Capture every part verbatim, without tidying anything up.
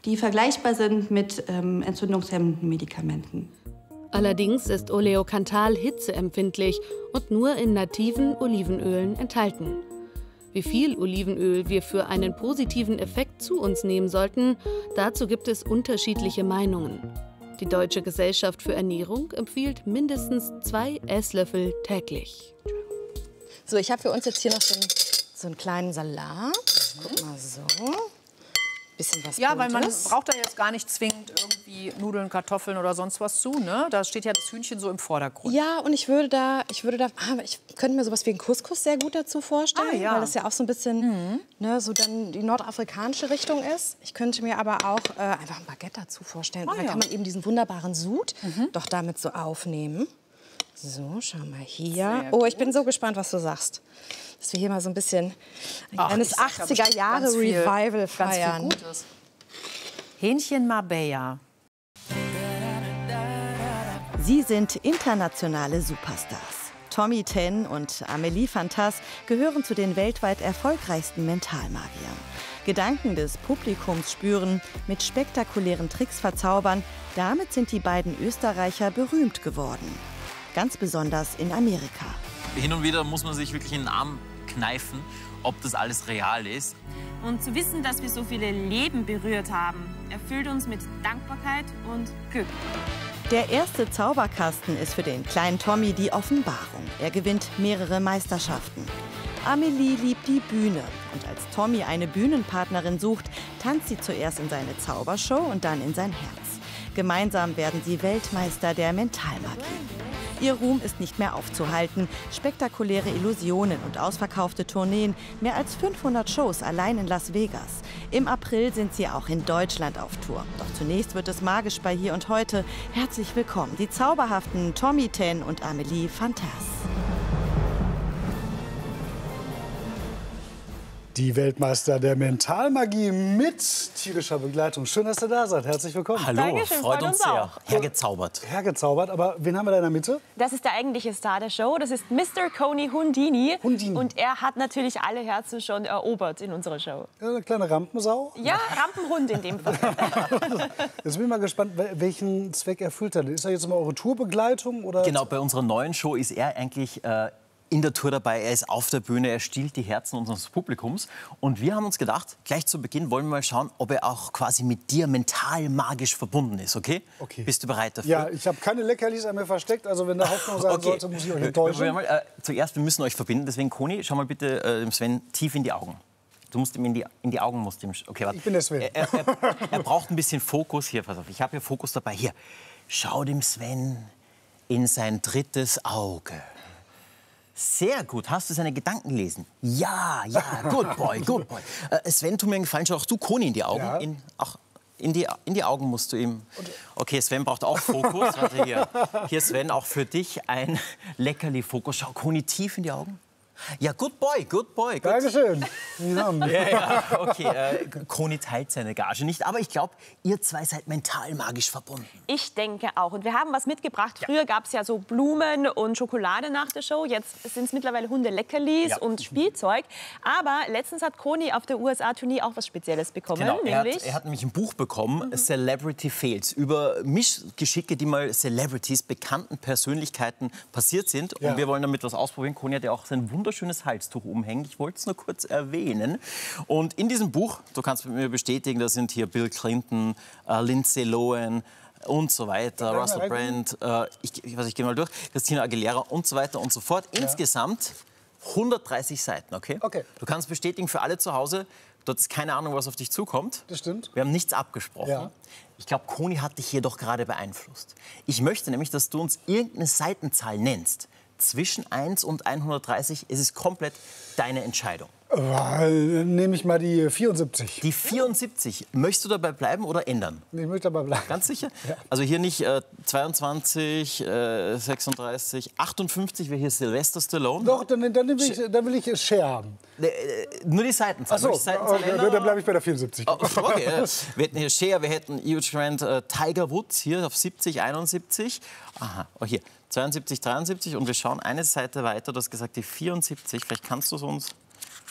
die vergleichbar sind mit ähm, entzündungshemmenden Medikamenten. Allerdings ist Oleocanthal hitzeempfindlich und nur in nativen Olivenölen enthalten. Wie viel Olivenöl wir für einen positiven Effekt zu uns nehmen sollten, dazu gibt es unterschiedliche Meinungen. Die Deutsche Gesellschaft für Ernährung empfiehlt mindestens zwei Esslöffel täglich. So, ich habe für uns jetzt hier noch so einen, so einen kleinen Salat. Guck mal so. Bisschen was Ja, weil man Buntes. braucht da jetzt gar nicht zwingend irgendwie Nudeln, Kartoffeln oder sonst was zu, ne? Da steht ja das Hühnchen so im Vordergrund. Ja, und ich würde da, ich würde da, ah, ich könnte mir sowas wie einen Couscous sehr gut dazu vorstellen, Ah, ja. weil das ja auch so ein bisschen, Mhm. ne, so dann die nordafrikanische Richtung ist. Ich könnte mir aber auch äh, einfach ein Baguette dazu vorstellen. Ah, und dann ja. kann man eben diesen wunderbaren Sud Mhm. doch damit so aufnehmen. So, schau mal hier. Sehr Oh, ich bin so gespannt, was du sagst. Dass wir hier mal so ein bisschen ein Ach, kleines ich sag ja bestimmt ganz viel- achtziger-Jahre-Revival ganz viel feiern. Gutes. Hähnchen Marbella. Sie sind internationale Superstars. Tommy Ten und Amélie Fantas gehören zu den weltweit erfolgreichsten Mentalmagiern. Gedanken des Publikums spüren, mit spektakulären Tricks verzaubern, damit sind die beiden Österreicher berühmt geworden. Ganz besonders in Amerika. Hin und wieder muss man sich wirklich in den Arm kneifen, ob das alles real ist. Und zu wissen, dass wir so viele Leben berührt haben, erfüllt uns mit Dankbarkeit und Glück. Der erste Zauberkasten ist für den kleinen Tommy die Offenbarung. Er gewinnt mehrere Meisterschaften. Amélie liebt die Bühne. Und als Tommy eine Bühnenpartnerin sucht, tanzt sie zuerst in seine Zaubershow und dann in sein Herz. Gemeinsam werden sie Weltmeister der Mentalmagie. Ihr Ruhm ist nicht mehr aufzuhalten. Spektakuläre Illusionen und ausverkaufte Tourneen, mehr als fünfhundert Shows allein in Las Vegas. Im April sind sie auch in Deutschland auf Tour. Doch zunächst wird es magisch bei Hier und Heute. Herzlich willkommen, die zauberhaften Tommy Ten und Amélie Fantas. Die Weltmeister der Mentalmagie mit tierischer Begleitung. Schön, dass ihr da seid. Herzlich willkommen. Hallo, Dankeschön, freut freut uns uns sehr. auch. Hergezaubert. Hergezaubert. Aber wen haben wir da in der Mitte? Das ist der eigentliche Star der Show. Das ist Mister Coney Hundini. Hundini. Und er hat natürlich alle Herzen schon erobert in unserer Show. Ja, eine kleine Rampensau. Ja, Rampenhund in dem Fall. Jetzt bin ich mal gespannt, wel- welchen Zweck erfüllt er denn? Ist er jetzt immer eure Tourbegleitung? Oder? Genau, bei unserer neuen Show ist er eigentlich äh, in der Tour dabei. Er ist auf der Bühne, er stiehlt die Herzen unseres Publikums. Und wir haben uns gedacht, gleich zu Beginn wollen wir mal schauen, ob er auch quasi mit dir mental magisch verbunden ist, okay? Okay. Bist du bereit dafür? Ja, ich habe keine Leckerlis an mir versteckt. Also wenn da Hoffnung sein Okay. sollte, muss ich euch Wir- enttäuschen. wir mal, äh, zuerst, wir müssen euch verbinden. Deswegen, Conny, schau mal bitte äh, dem Sven tief in die Augen. Du musst ihm in die, in die Augen. Musst ihm, okay, warte. Ich bin der Sven. Er, er, er, er braucht ein bisschen Fokus. Hier, pass auf, ich habe hier Fokus dabei. Hier, schau dem Sven in sein drittes Auge. Sehr gut. Hast du seine Gedanken gelesen? Ja, ja, good boy, good boy. Äh, Sven, tu mir einen Gefallen, schau auch du Conny in die Augen. Ja. In, auch in die, in die Augen musst du ihm... Okay, Sven braucht auch Fokus. Warte hier. Hier, Sven, auch für dich ein Leckerli-Fokus. Schau Conny tief in die Augen. Ja, good boy, good boy. Good. Dankeschön. Ja. Ja, ja, okay. Äh, Conny teilt seine Gage nicht, aber ich glaube, ihr zwei seid mental magisch verbunden. Ich denke auch. Und wir haben was mitgebracht. Früher gab es ja so Blumen und Schokolade nach der Show. Jetzt sind es mittlerweile Hundeleckerlis Ja. und Spielzeug. Aber letztens hat Coney auf der U S A-Tournee auch was Spezielles bekommen. Genau, er hat, nämlich er hat nämlich ein Buch bekommen, Celebrity Fails, über Mischgeschicke, die mal Celebrities, bekannten Persönlichkeiten passiert sind. Ja. Und wir wollen damit was ausprobieren. Conny hat ja auch sein wunderschönes Halstuch umhängen. Ich wollte es nur kurz erwähnen. Und in diesem Buch, du kannst mit mir bestätigen, da sind hier Bill Clinton, äh, Lindsay Lohan und so weiter, Ja, Russell Brand, äh, ich, ich, weiß, ich gehe mal durch, Christina Aguilera und so weiter und so fort. Insgesamt hundertdreißig Seiten, okay? Okay. Du kannst bestätigen für alle zu Hause, du hattest keine Ahnung, was auf dich zukommt. Das stimmt. Wir haben nichts abgesprochen. Ja. Ich glaube, Conny hat dich hier doch gerade beeinflusst. Ich möchte nämlich, dass du uns irgendeine Seitenzahl nennst. Zwischen eins und hundertdreißig. Es ist komplett deine Entscheidung. Äh, Nehme ich mal die vierundsiebzig. Die vierundsiebzig. Möchtest du dabei bleiben oder ändern? Ich möchte dabei bleiben. Ganz sicher? Ja. Also hier nicht äh, zweiundzwanzig, äh, sechsunddreißig, achtundfünfzig wäre hier Sylvester Stallone. Doch, dann, dann, will ich, dann will ich Share haben. Äh, äh, nur die Seitenzahl. Ach so, Möchtest du die Seitenzahl okay, ändern? dann bleibe ich bei der vierundsiebzig. Oh, okay. äh, Wir hätten hier Shea, wir hätten Hugh Grant, äh, Tiger Woods hier auf siebzig, einundsiebzig. Aha, oh, hier zweiundsiebzig, dreiundsiebzig und wir schauen eine Seite weiter. Du hast gesagt die vierundsiebzig. Vielleicht kannst du es uns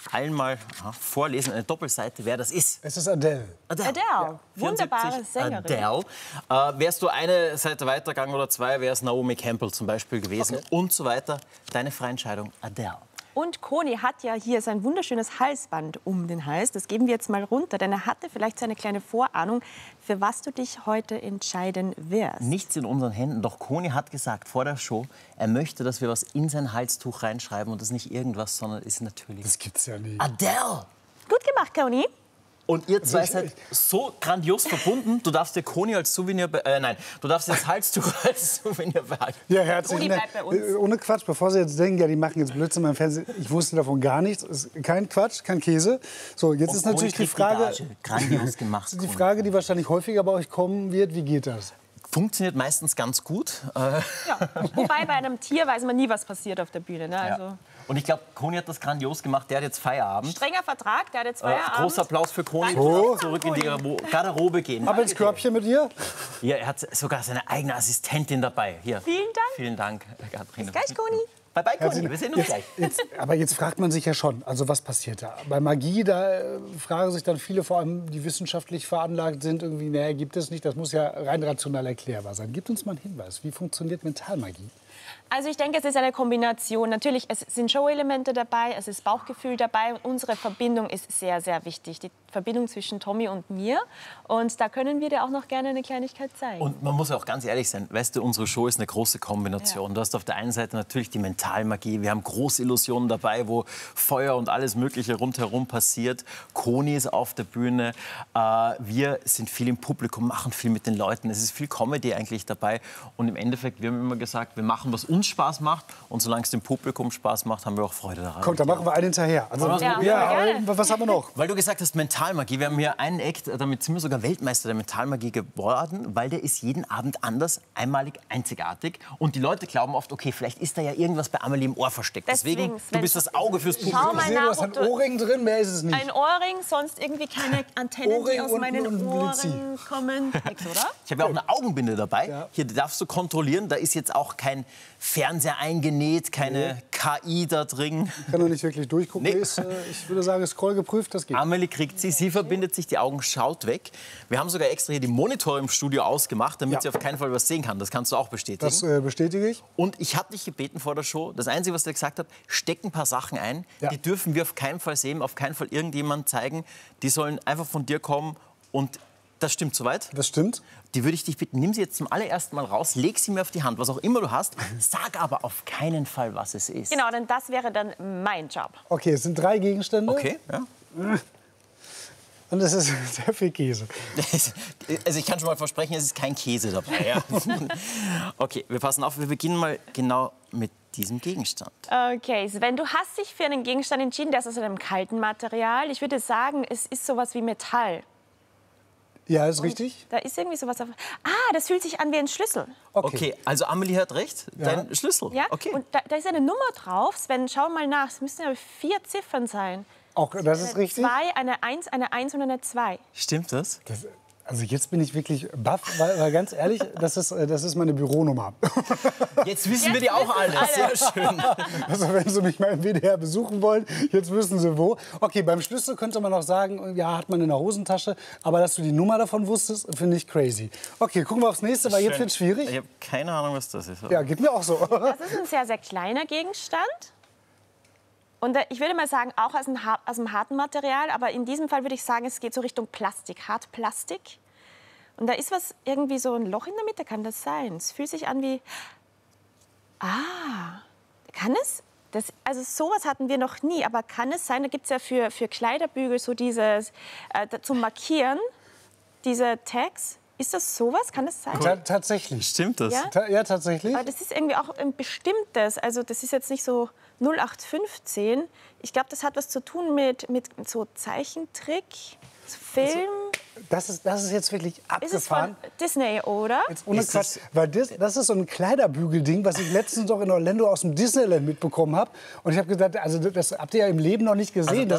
allen mal aha, vorlesen, eine Doppelseite, wer das ist. Es ist Adele. Adele. Adele, Ja. wunderbare Sängerin. Adele. Äh, wärst du eine Seite weitergegangen oder zwei, wäre es Naomi Campbell zum Beispiel gewesen Okay. und so weiter. Deine freie Entscheidung, Adele. Und Koni hat ja hier sein wunderschönes Halsband um den Hals. Das geben wir jetzt mal runter, denn er hatte vielleicht so eine kleine Vorahnung, für was du dich heute entscheiden wirst. Nichts in unseren Händen, doch Koni hat gesagt vor der Show, er möchte, dass wir was in sein Halstuch reinschreiben und das ist nicht irgendwas, sondern ist natürlich Das gibt's ja nie. Adele. Gut gemacht, Koni. Und ihr zwei Also ich- seid so grandios verbunden. Du darfst dir Koni als Souvenir, be- äh, nein, du darfst dir das Halstuch als Souvenir behalten. Ja, herzlichen Uni Dank. bleibt bei uns. Äh, Ohne Quatsch, bevor Sie jetzt denken, ja, die machen jetzt Blödsinn beim Fernsehen. Ich wusste davon gar nichts. Ist kein Quatsch, kein Käse. So, jetzt ist Und natürlich Koni die kriegt Frage, Gage. Grandios gemacht. die Koni. Frage, die wahrscheinlich häufiger bei euch kommen wird, wie geht das? Funktioniert meistens ganz gut. Äh, Ja. Wobei bei einem Tier weiß man nie, was passiert auf der Bühne. Ne? Also, ja. Und ich glaube, Koni hat das grandios gemacht. Der hat jetzt Feierabend. strenger Vertrag, der hat jetzt Äh, Feierabend. großer Applaus für Koni. Danke. Oh. Zurück in die Garderobe- Garderobe gehen. Ab ins Körbchen mit ihr? Ja, er hat sogar seine eigene Assistentin dabei. Hier. Vielen Dank. Vielen Dank, Katrin. Bis gleich, Koni. Bye bye, Koni. Wir sehen uns Jetzt, gleich. jetzt, aber jetzt fragt man sich ja schon, also was passiert da? Bei Magie, da äh, fragen sich dann viele, vor allem die wissenschaftlich veranlagt sind, irgendwie, naja, gibt es nicht, das muss ja rein rational erklärbar sein. Gibt uns mal einen Hinweis, wie funktioniert Mentalmagie? Also ich denke, es ist eine Kombination. Natürlich, es sind Show-Elemente dabei, es ist Bauchgefühl dabei. Und unsere Verbindung ist sehr, sehr wichtig. Die Verbindung zwischen Tommy und mir. Und da können wir dir auch noch gerne eine Kleinigkeit zeigen. Und man muss auch ganz ehrlich sein, weißt du, unsere Show ist eine große Kombination. Ja. Du hast auf der einen Seite natürlich die Mentalmagie, wir haben Großillusionen dabei, wo Feuer und alles Mögliche rundherum passiert. Koni ist auf der Bühne, äh, wir sind viel im Publikum, machen viel mit den Leuten, es ist viel Comedy eigentlich dabei. Und im Endeffekt, wir haben immer gesagt, wir machen, was uns Spaß macht und solange es dem Publikum Spaß macht, haben wir auch Freude daran. Kommt, dann machen wir einen hinterher. Also, Ja, ja, gerne. aber was haben wir noch? Weil du gesagt hast, Mentalmagie. Wir haben hier einen Act, damit sind wir sogar Weltmeister der Mentalmagie geworden, weil der ist jeden Abend anders, einmalig, einzigartig. Und die Leute glauben oft, okay, vielleicht ist da ja irgendwas bei Amelie im Ohr versteckt. Deswegen, Deswegen, du Sven, bist das Auge fürs schau Publikum. mal Ich sehe, du nach, hast ob ein du Ohrring drin, mehr ist es nicht. ein Ohrring, sonst irgendwie keine Antennen, Ohrring die aus und- meinen und ein Blitzi. Ohren kommen. Nix, oder? Ich habe ja auch eine Augenbinde dabei. Ja. Hier darfst du kontrollieren, da ist jetzt auch kein Fernseher eingenäht, keine K I da drin. Ich kann noch nicht wirklich durchgucken. Nee. Ist, äh, ich würde sagen, Scroll geprüft, das geht. Amelie kriegt sie, sie verbindet sich, die Augen schaut weg. Wir haben sogar extra hier die Monitore im Studio ausgemacht, damit Ja. sie auf keinen Fall was sehen kann. Das kannst du auch bestätigen. Das äh, bestätige ich. Und ich habe dich gebeten vor der Show, das Einzige, was der gesagt hat, steck ein paar Sachen ein, Ja. die dürfen wir auf keinen Fall sehen, auf keinen Fall irgendjemand zeigen. Die sollen einfach von dir kommen und das stimmt soweit. Das stimmt. Die würde ich dich bitten, nimm sie jetzt zum allerersten Mal raus, leg sie mir auf die Hand, was auch immer du hast, sag aber auf keinen Fall, was es ist. Genau, denn das wäre dann mein Job. Okay, es sind drei Gegenstände. Okay, ja. Und es ist sehr viel Käse. Also ich kann schon mal versprechen, es ist kein Käse dabei. Ja. Okay, wir passen auf, wir beginnen mal genau mit diesem Gegenstand. Okay, Sven, du hast dich für einen Gegenstand entschieden, der ist aus einem kalten Material. Ich würde sagen, es ist sowas wie Metall. Ja, ist richtig. Da ist irgendwie sowas auf. Ah, das fühlt sich an wie ein Schlüssel. Okay, also Amelie hat recht, dein Schlüssel. Ja? Okay. Und da, da ist eine Nummer drauf. Sven, schau mal nach. Es müssen ja vier Ziffern sein. Auch das ist richtig. Zwei, eine Eins, eine Eins und eine Zwei. Stimmt das? Das, also jetzt bin ich wirklich baff, weil, weil ganz ehrlich, das ist, äh, das ist meine Büronummer. Jetzt wissen wir Jetzt die auch wissen alle. alle. Sehr schön. Also wenn Sie mich mal im W D R besuchen wollen, jetzt wissen Sie wo. Okay, beim Schlüssel könnte man noch sagen, ja, hat man in der Hosentasche. Aber dass du die Nummer davon wusstest, finde ich crazy. Okay, gucken wir aufs nächste, weil jetzt wird es schwierig. Ich habe keine Ahnung, was das ist. Ja, geht mir auch so. Das ist ein sehr, sehr kleiner Gegenstand. Und äh, ich würde mal sagen, auch aus einem, har- aus einem harten Material. Aber in diesem Fall würde ich sagen, es geht so Richtung Plastik, Hartplastik. Und da ist was, irgendwie so ein Loch in der Mitte, kann das sein? Es fühlt sich an wie... Ah, kann es? Das, also sowas hatten wir noch nie, aber kann es sein, da gibt es ja für, für Kleiderbügel so dieses, äh, da- zum Markieren, diese Tags. Ist das sowas? Kann das sein? Ta tatsächlich. Stimmt das? Ja? Ta ja, tatsächlich. Aber das ist irgendwie auch ein bestimmtes, also das ist jetzt nicht so null acht fünfzehn. Ich glaube, das hat was zu tun mit, mit so Zeichentrick, Film. Das ist, das ist jetzt wirklich Ist es abgefahren. von Disney, oder? Jetzt ohne Ist Quatsch, das- weil das, das ist so ein Kleiderbügelding, was ich letztens doch in Orlando aus dem Disneyland mitbekommen habe. Und ich habe gedacht, also das habt ihr ja im Leben noch nicht Also gesehen. das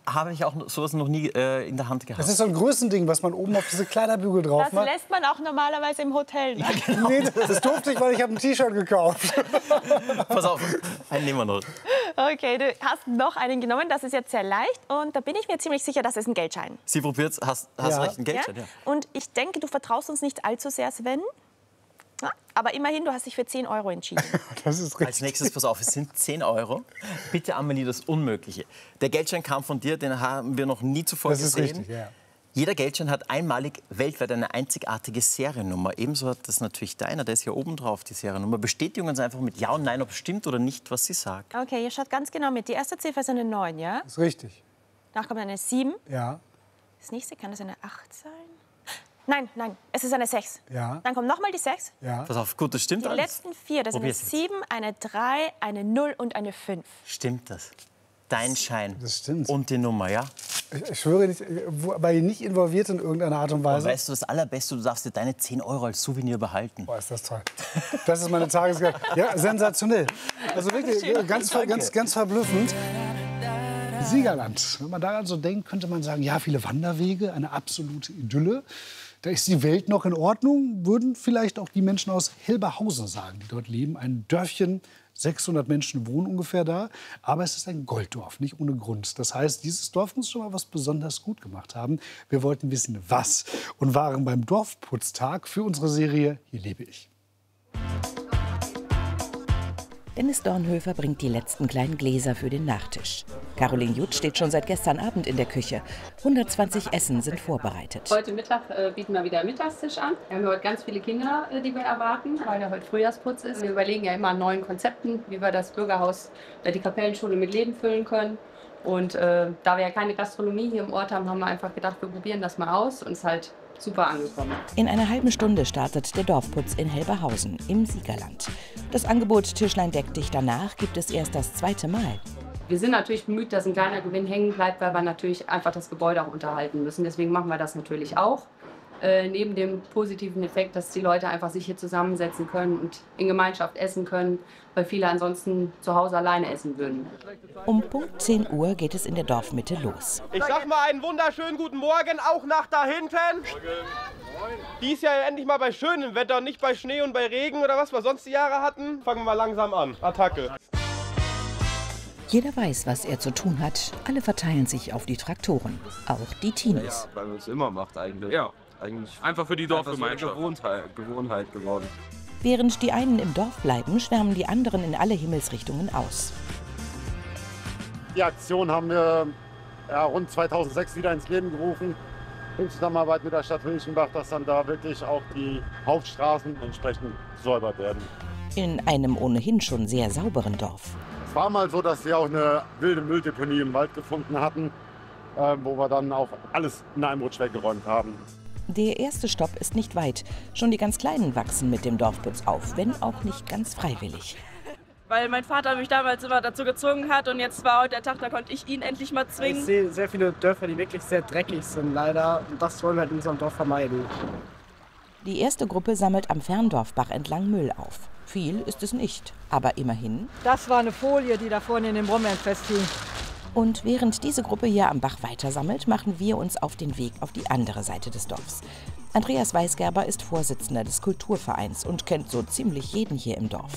habe ich auch sowas noch nie äh, in der Hand gehabt. Das ist so ein Größending, was man oben auf diese Kleiderbügel drauf Das macht. lässt man auch normalerweise im Hotel. Ne? Genau. Nee, das, das durfte ich, weil ich habe ein T-Shirt gekauft. Pass auf, einen nehmen wir noch. Okay, du hast noch einen genommen. Das ist jetzt sehr leicht. Und da bin ich mir ziemlich sicher, das ist ein Geldschein. Sie probiert es, hast, hast Ja. recht, ein Geldschein. Ja? Ja? Und ich denke, du vertraust uns nicht allzu sehr, Sven. Ja? Aber immerhin, du hast dich für zehn Euro entschieden. Das ist Als richtig. nächstes, pass auf, es sind zehn Euro. Bitte, Amelie, das Unmögliche. Der Geldschein kam von dir, den haben wir noch nie zuvor Das ist gesehen. richtig, ja. Jeder Geldschein hat einmalig weltweit eine einzigartige Seriennummer. Ebenso hat das natürlich deiner, der ist hier oben drauf, die Seriennummer. Bestätigen uns einfach mit Ja und Nein, ob es stimmt oder nicht, was sie sagt. Okay, ihr schaut ganz genau mit. Die erste Ziffer ist eine neun, ja? Das ist richtig. Danach kommt eine sieben. Ja, Das nächste, kann das eine acht sein? Nein, nein, es ist eine sechs. ja, Dann kommt nochmal die sechs. ja. Pass auf, gut, das stimmt Die alles. letzten vier, das sind eine Probier's jetzt. sieben, eine drei, eine null und eine fünf. Stimmt das? Dein Schein Das stimmt. und die Nummer, ja? Ich, ich schwöre nicht, wo- weil nicht involviert in irgendeiner Art und Und Weise. weißt du, das Allerbeste, du darfst dir deine zehn Euro als Souvenir behalten. Boah, ist das toll. Das ist meine Tagesgeld. Ja, sensationell. Also wirklich ganz, ver- ganz, ganz verblüffend. Siegerland. Wenn man daran so denkt, könnte man sagen, ja, viele Wanderwege, eine absolute Idylle. Da ist die Welt noch in Ordnung, würden vielleicht auch die Menschen aus Hilberhausen sagen, die dort leben. Ein Dörfchen, sechshundert Menschen wohnen ungefähr da. Aber es ist ein Golddorf, nicht ohne Grund. Das heißt, dieses Dorf muss schon mal was besonders gut gemacht haben. Wir wollten wissen, was. Und waren beim Dorfputztag für unsere Serie Hier lebe ich. Dennis Dornhöfer bringt die letzten kleinen Gläser für den Nachtisch. Caroline Jutt steht schon seit gestern Abend in der Küche. hundertzwanzig Essen sind vorbereitet. Heute Mittag äh, bieten wir wieder einen Mittagstisch an. Wir haben heute ganz viele Kinder, äh, die wir erwarten, weil ja heute Frühjahrsputz ist. Wir überlegen ja immer an neuen Konzepten, wie wir das Bürgerhaus oder die Kapellenschule mit Leben füllen können. Und äh, da wir ja keine Gastronomie hier im Ort haben, haben wir einfach gedacht, wir probieren das mal aus und es ist halt super angekommen. In einer halben Stunde startet der Dorfputz in Helberhausen im Siegerland. Das Angebot Tischlein deck dich danach gibt es erst das zweite Mal. Wir sind natürlich bemüht, dass ein kleiner Gewinn hängen bleibt, weil wir natürlich einfach das Gebäude auch unterhalten müssen. Deswegen machen wir das natürlich auch. Äh, neben dem positiven Effekt, dass die Leute einfach sich hier zusammensetzen können und in Gemeinschaft essen können, weil viele ansonsten zu Hause alleine essen würden. Um Punkt zehn Uhr geht es in der Dorfmitte los. Ich sag mal einen wunderschönen guten Morgen, auch nach da hinten. Dies Jahr endlich mal bei schönem Wetter, nicht bei Schnee und bei Regen oder was wir sonst die Jahre hatten. Fangen wir mal langsam an. Attacke. Jeder weiß, was er zu tun hat. Alle verteilen sich auf die Traktoren. Auch die Teenies. Ja, weil man es immer macht eigentlich. Ja, eigentlich. Einfach für die Dorfgemeinschaft. So Gewohnheit, Gewohnheit geworden. Während die einen im Dorf bleiben, schwärmen die anderen in alle Himmelsrichtungen aus. Die Aktion haben wir ja, rund zweitausendsechs wieder ins Leben gerufen. In Zusammenarbeit mit der Stadt Wilchenbach, dass dann da wirklich auch die Hauptstraßen entsprechend säubert werden. In einem ohnehin schon sehr sauberen Dorf. Es war mal so, dass wir auch eine wilde Mülldeponie im Wald gefunden hatten, äh, wo wir dann auch alles in einem Rutsch weggeräumt haben. Der erste Stopp ist nicht weit. Schon die ganz Kleinen wachsen mit dem Dorfputz auf, wenn auch nicht ganz freiwillig. Weil mein Vater mich damals immer dazu gezwungen hat und jetzt war heute der Tag, da konnte ich ihn endlich mal zwingen. Ich sehe sehr viele Dörfer, die wirklich sehr dreckig sind, leider. Und das wollen wir in unserem Dorf vermeiden. Die erste Gruppe sammelt am Ferndorfbach entlang Müll auf. Viel ist es nicht, aber immerhin. Das war eine Folie, die da vorne in dem Brombeeren festhing. Und während diese Gruppe hier am Bach weitersammelt, machen wir uns auf den Weg auf die andere Seite des Dorfs. Andreas Weisgerber ist Vorsitzender des Kulturvereins und kennt so ziemlich jeden hier im Dorf.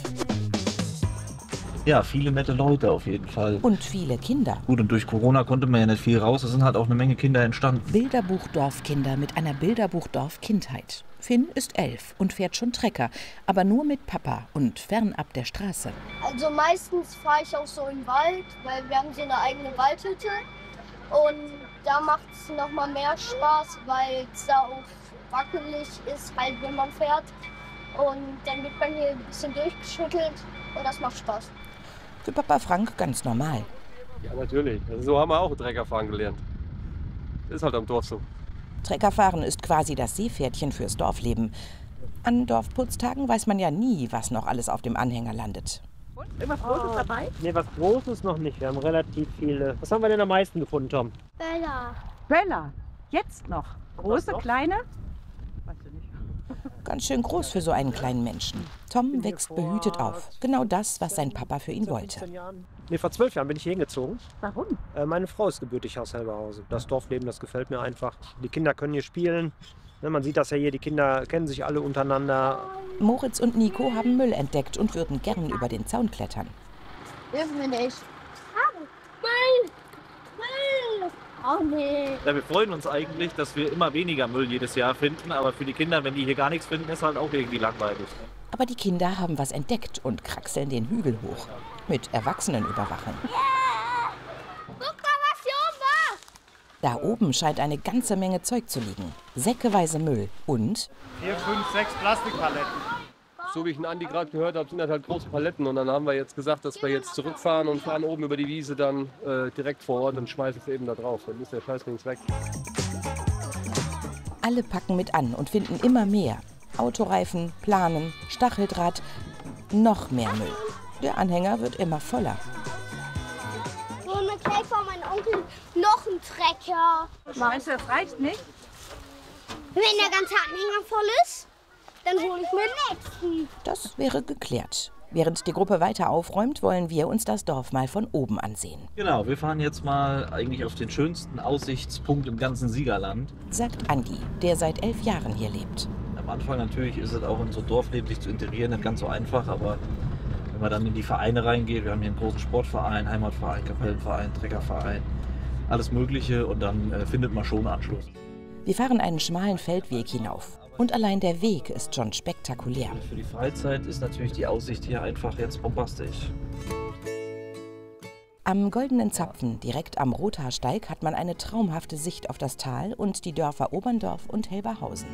Ja, viele nette Leute auf jeden Fall. Und viele Kinder. Gut, und durch Corona konnte man ja nicht viel raus. Es sind halt auch eine Menge Kinder entstanden. Bilderbuch Dorfkinder mit einer Bilderbuch Dorf-Kindheit. Finn ist elf und fährt schon Trecker, aber nur mit Papa und fernab der Straße. Also meistens fahre ich auch so im Wald, weil wir haben hier eine eigene Waldhütte. Und da macht es noch mal mehr Spaß, weil es da auch wackelig ist, halt wenn man fährt. Und dann wird man hier ein bisschen durchgeschüttelt und das macht Spaß. Für Papa Frank ganz normal. Ja, natürlich. Also so haben wir auch Treckerfahren gelernt. Das ist halt am Dorf so. Treckerfahren ist quasi das Seepferdchen fürs Dorfleben. An Dorfputztagen weiß man ja nie, was noch alles auf dem Anhänger landet. Irgendwas Großes dabei? Nee, was Großes noch nicht. Wir haben relativ viele. Was haben wir denn am meisten gefunden, Tom? Böller. Böller. Jetzt noch. Große, kleine? Ganz Ganz schön groß für so einen kleinen Menschen. Tom wächst behütet auf. Genau das, was sein Papa für ihn wollte. Nee, vor zwölf Jahren bin ich hier hingezogen. Warum? Äh, meine Frau ist gebürtig aus Helberhausen. Das Dorfleben, das gefällt mir einfach. Die Kinder können hier spielen. Ne, man sieht das ja hier, die Kinder kennen sich alle untereinander. Moritz und Nico haben Müll entdeckt und würden gern über den Zaun klettern. Dürfen wir nicht. Müll! Müll! Oh nee. Ja, wir freuen uns eigentlich, dass wir immer weniger Müll jedes Jahr finden. Aber für die Kinder, wenn die hier gar nichts finden, ist halt auch irgendwie langweilig. Aber die Kinder haben was entdeckt und kraxeln den Hügel hoch. Mit Erwachsenenüberwachung. Yeah! Guck mal, was hier oben war! Da oben scheint eine ganze Menge Zeug zu liegen. Säckeweise Müll und... Vier, fünf, sechs Plastikpaletten. So wie ich den Andi gerade gehört habe, sind das halt große Paletten. Und dann haben wir jetzt gesagt, dass wir jetzt zurückfahren und fahren oben über die Wiese dann äh, direkt vor Ort und schmeißen es eben da drauf. Dann ist der Scheiß links weg. Alle packen mit an und finden immer mehr. Autoreifen, Planen, Stacheldraht, noch mehr Müll. Der Anhänger wird immer voller. So eine Kleid von meinem Onkel, noch ein Trecker. Meinst du, das reicht nicht? Wenn der ganze Anhänger voll ist, dann hole ich mir den nächsten. Das wäre geklärt. Während die Gruppe weiter aufräumt, wollen wir uns das Dorf mal von oben ansehen. Genau, wir fahren jetzt mal eigentlich auf den schönsten Aussichtspunkt im ganzen Siegerland. Sagt Andi, der seit elf Jahren hier lebt. Am Anfang natürlich ist es auch in so ein Dorfleben sich zu integrieren nicht ganz so einfach, aber wenn man dann in die Vereine reingeht, wir haben hier einen großen Sportverein, Heimatverein, Kapellenverein, Treckerverein, alles Mögliche und dann äh, findet man schon Anschluss. Wir fahren einen schmalen Feldweg hinauf. Und allein der Weg ist schon spektakulär. Für die Freizeit ist natürlich die Aussicht hier einfach jetzt bombastisch. Am Goldenen Zapfen, direkt am Rothaarsteig, hat man eine traumhafte Sicht auf das Tal und die Dörfer Oberndorf und Helberhausen.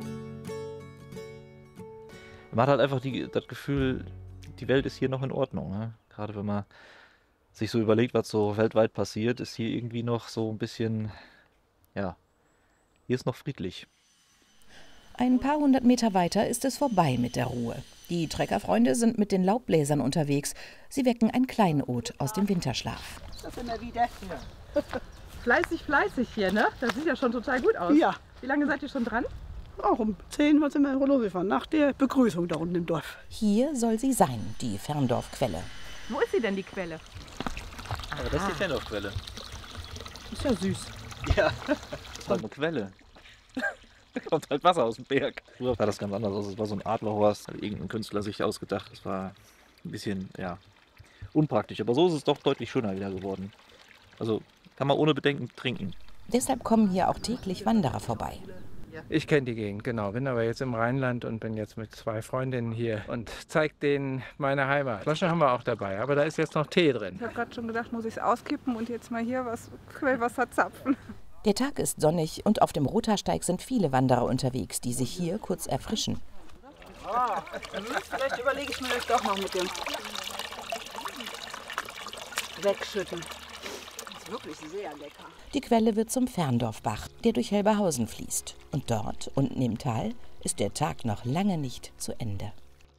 Man hat halt einfach die, das Gefühl, die Welt ist hier noch in Ordnung. Ne? Gerade wenn man sich so überlegt, was so weltweit passiert, ist hier irgendwie noch so ein bisschen, ja, hier ist noch friedlich. Ein paar hundert Meter weiter ist es vorbei mit der Ruhe. Die Treckerfreunde sind mit den Laubbläsern unterwegs. Sie wecken ein Kleinod aus dem Winterschlaf. Das sind wir wieder. Ja. Fleißig, fleißig hier, ne? Das sieht ja schon total gut aus. Ja. Wie lange seid ihr schon dran? Auch um zehn sind wir losgefahren, nach der Begrüßung da unten im Dorf. Hier soll sie sein, die Ferndorfquelle. Wo ist sie denn, die Quelle? Ja, das ist die Ferndorfquelle. Ist ja süß. Ja, das ist halt eine Quelle. Da kommt halt Wasser aus dem Berg. Früher sah das ganz anders aus. Es war so ein Adlerhorst, hat irgendein Künstler sich ausgedacht. Das war ein bisschen, ja, unpraktisch. Aber so ist es doch deutlich schöner wieder geworden. Also kann man ohne Bedenken trinken. Deshalb kommen hier auch täglich Wanderer vorbei. Ich kenne die Gegend, genau. Bin aber jetzt im Rheinland und bin jetzt mit zwei Freundinnen hier und zeige denen meine Heimat. Flasche haben wir auch dabei, aber da ist jetzt noch Tee drin. Ich habe gerade schon gedacht, muss ich es auskippen und jetzt mal hier was Quellwasser zapfen. Der Tag ist sonnig und auf dem Rothaarsteig sind viele Wanderer unterwegs, die sich hier kurz erfrischen. Ah, vielleicht überlege ich mir das doch noch mit dem Wegschütten. Das ist wirklich sehr lecker. Die Quelle wird zum Ferndorfbach, der durch Helberhausen fließt. Und dort, unten im Tal, ist der Tag noch lange nicht zu Ende.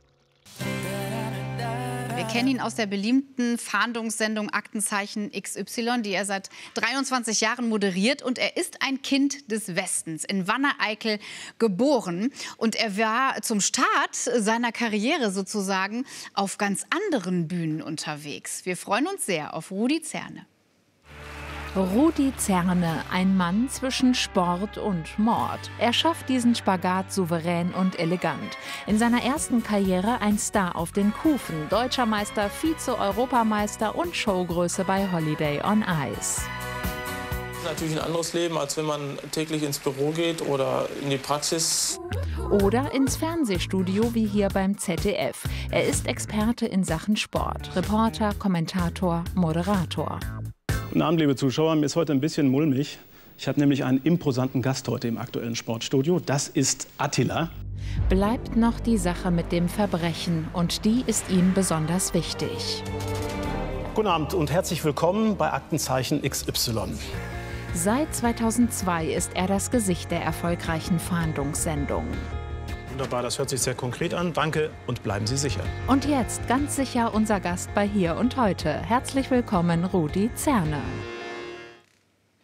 Wir kennen ihn aus der beliebten Fahndungssendung Aktenzeichen X Y, die er seit dreiundzwanzig Jahren moderiert. Und er ist ein Kind des Westens, in Wanne-Eickel geboren. Und er war zum Start seiner Karriere sozusagen auf ganz anderen Bühnen unterwegs. Wir freuen uns sehr auf Rudi Zerne. Rudi Zerne, ein Mann zwischen Sport und Mord. Er schafft diesen Spagat souverän und elegant. In seiner ersten Karriere ein Star auf den Kufen, Deutscher Meister, Vize-Europameister und Showgröße bei Holiday on Ice. Das ist natürlich ein anderes Leben, als wenn man täglich ins Büro geht oder in die Praxis. Oder ins Fernsehstudio wie hier beim Z D F. Er ist Experte in Sachen Sport, Reporter, Kommentator, Moderator. Guten Abend, liebe Zuschauer. Mir ist heute ein bisschen mulmig. Ich habe nämlich einen imposanten Gast heute im aktuellen Sportstudio. Das ist Attila. Bleibt noch die Sache mit dem Verbrechen und die ist ihm besonders wichtig. Guten Abend und herzlich willkommen bei Aktenzeichen X Y. Seit zweitausendzwei ist er das Gesicht der erfolgreichen Fahndungssendung. Wunderbar, das hört sich sehr konkret an. Danke und bleiben Sie sicher. Und jetzt ganz sicher unser Gast bei Hier und Heute. Herzlich willkommen, Rudi Zerne.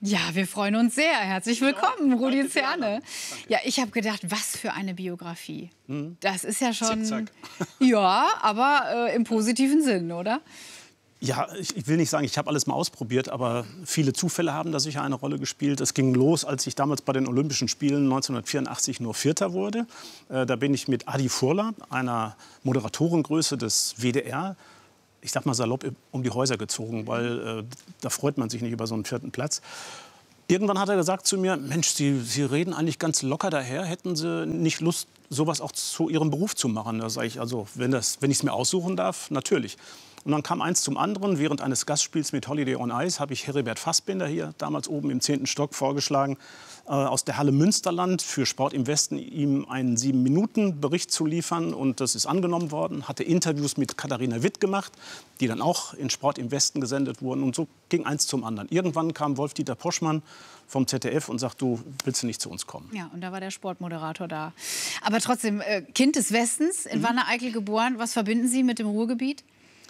Ja, wir freuen uns sehr. Herzlich willkommen, Rudi Zerne. Ja, ich habe gedacht, was für eine Biografie. Mhm. Das ist ja schon... Zickzack. Ja, aber äh, im positiven Sinn, oder? Ja, ich, ich will nicht sagen, ich habe alles mal ausprobiert, aber viele Zufälle haben da sicher eine Rolle gespielt. Es ging los, als ich damals bei den Olympischen Spielen neunzehnhundertvierundachtzig nur Vierter wurde. Äh, da bin ich mit Adi Furler, einer Moderatorengröße des W D R, ich sag mal salopp, um die Häuser gezogen, weil äh, da freut man sich nicht über so einen vierten Platz. Irgendwann hat er gesagt zu mir, Mensch, Sie, Sie reden eigentlich ganz locker daher, hätten Sie nicht Lust, sowas auch zu Ihrem Beruf zu machen? Da sage ich, also, wenn, das, wenn ich es mir aussuchen darf, natürlich. Und dann kam eins zum anderen. Während eines Gastspiels mit Holiday on Ice habe ich Heribert Fassbinder hier, damals oben im zehnten Stock, vorgeschlagen, äh, aus der Halle Münsterland für Sport im Westen ihm einen sieben Minuten Bericht zu liefern. Und das ist angenommen worden. Hatte Interviews mit Katharina Witt gemacht, die dann auch in Sport im Westen gesendet wurden. Und so ging eins zum anderen. Irgendwann kam Wolf-Dieter Poschmann vom Z D F und sagt, du willst du nicht zu uns kommen? Ja, und da war der Sportmoderator da. Aber trotzdem, äh, Kind des Westens, in mhm. Wanne-Eickel geboren. Was verbinden Sie mit dem Ruhrgebiet?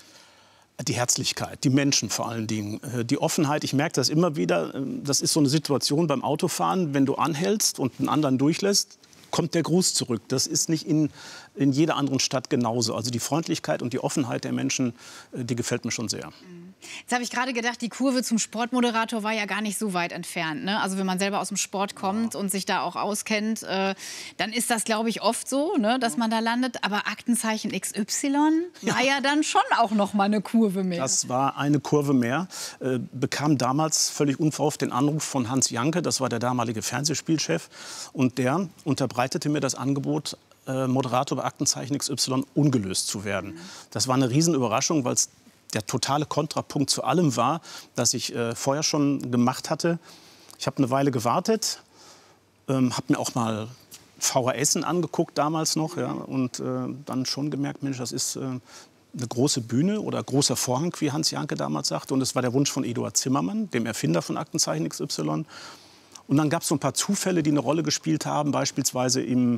Die Herzlichkeit, die Menschen vor allen Dingen, die Offenheit. Ich merke das immer wieder. Das ist so eine Situation beim Autofahren, wenn du anhältst und einen anderen durchlässt, kommt der Gruß zurück. Das ist nicht in, in jeder anderen Stadt genauso. Also die Freundlichkeit und die Offenheit der Menschen, die gefällt mir schon sehr. Jetzt habe ich gerade gedacht, die Kurve zum Sportmoderator war ja gar nicht so weit entfernt. Ne? Also wenn man selber aus dem Sport kommt ja. und sich da auch auskennt, äh, dann ist das, glaube ich, oft so, ne, dass man da landet. Aber Aktenzeichen X Y war ja. ja dann schon auch noch mal eine Kurve mehr. Das war eine Kurve mehr. Äh, bekam damals völlig unverhofft den Anruf von Hans Janke, das war der damalige Fernsehspielchef. Und der unterbreitete mir das Angebot, äh, Moderator bei Aktenzeichen X Y ungelöst zu werden. Mhm. Das war eine Riesenüberraschung, weil es der totale Kontrapunkt zu allem war, das ich äh, vorher schon gemacht hatte. Ich habe eine Weile gewartet, ähm, habe mir auch mal V H S angeguckt damals noch, ja, und äh, dann schon gemerkt, Mensch, das ist äh, eine große Bühne oder großer Vorhang, wie Hans Janke damals sagte. Und es war der Wunsch von Eduard Zimmermann, dem Erfinder von Aktenzeichen X Y. Und dann gab es so ein paar Zufälle, die eine Rolle gespielt haben, beispielsweise im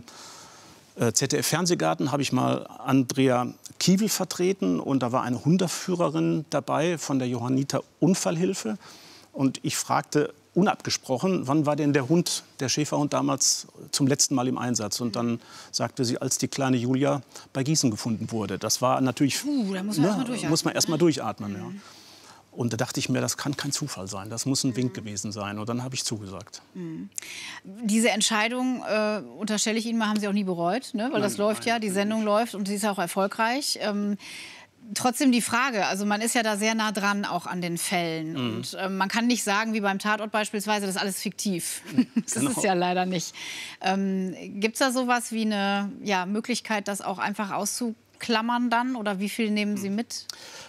Z D F-Fernsehgarten habe ich mal Andrea Kiewel vertreten und da war eine Hundeführerin dabei von der Johanniter Unfallhilfe. Und ich fragte unabgesprochen, wann war denn der Hund, der Schäferhund damals zum letzten Mal im Einsatz? Und dann sagte sie, als die kleine Julia bei Gießen gefunden wurde. Das war natürlich, Puh, da muss man ne, erst mal durchatmen. Muss man erst mal durchatmen, ja. Und da dachte ich mir, das kann kein Zufall sein, das muss ein Wink gewesen sein. Und dann habe ich zugesagt. Mhm. Diese Entscheidung, äh, unterstelle ich Ihnen mal, haben Sie auch nie bereut, ne? Weil nein, das läuft nein, ja, die Sendung nicht. läuft und sie ist ja auch erfolgreich. Ähm, trotzdem die Frage, also man ist ja da sehr nah dran auch an den Fällen. Mhm. Und äh, man kann nicht sagen, wie beim Tatort beispielsweise, das ist alles fiktiv. Das genau. ist ja leider nicht. Ähm, Gibt es da sowas wie eine ja, Möglichkeit, das auch einfach auszuklammern dann? Oder wie viel nehmen Sie mit?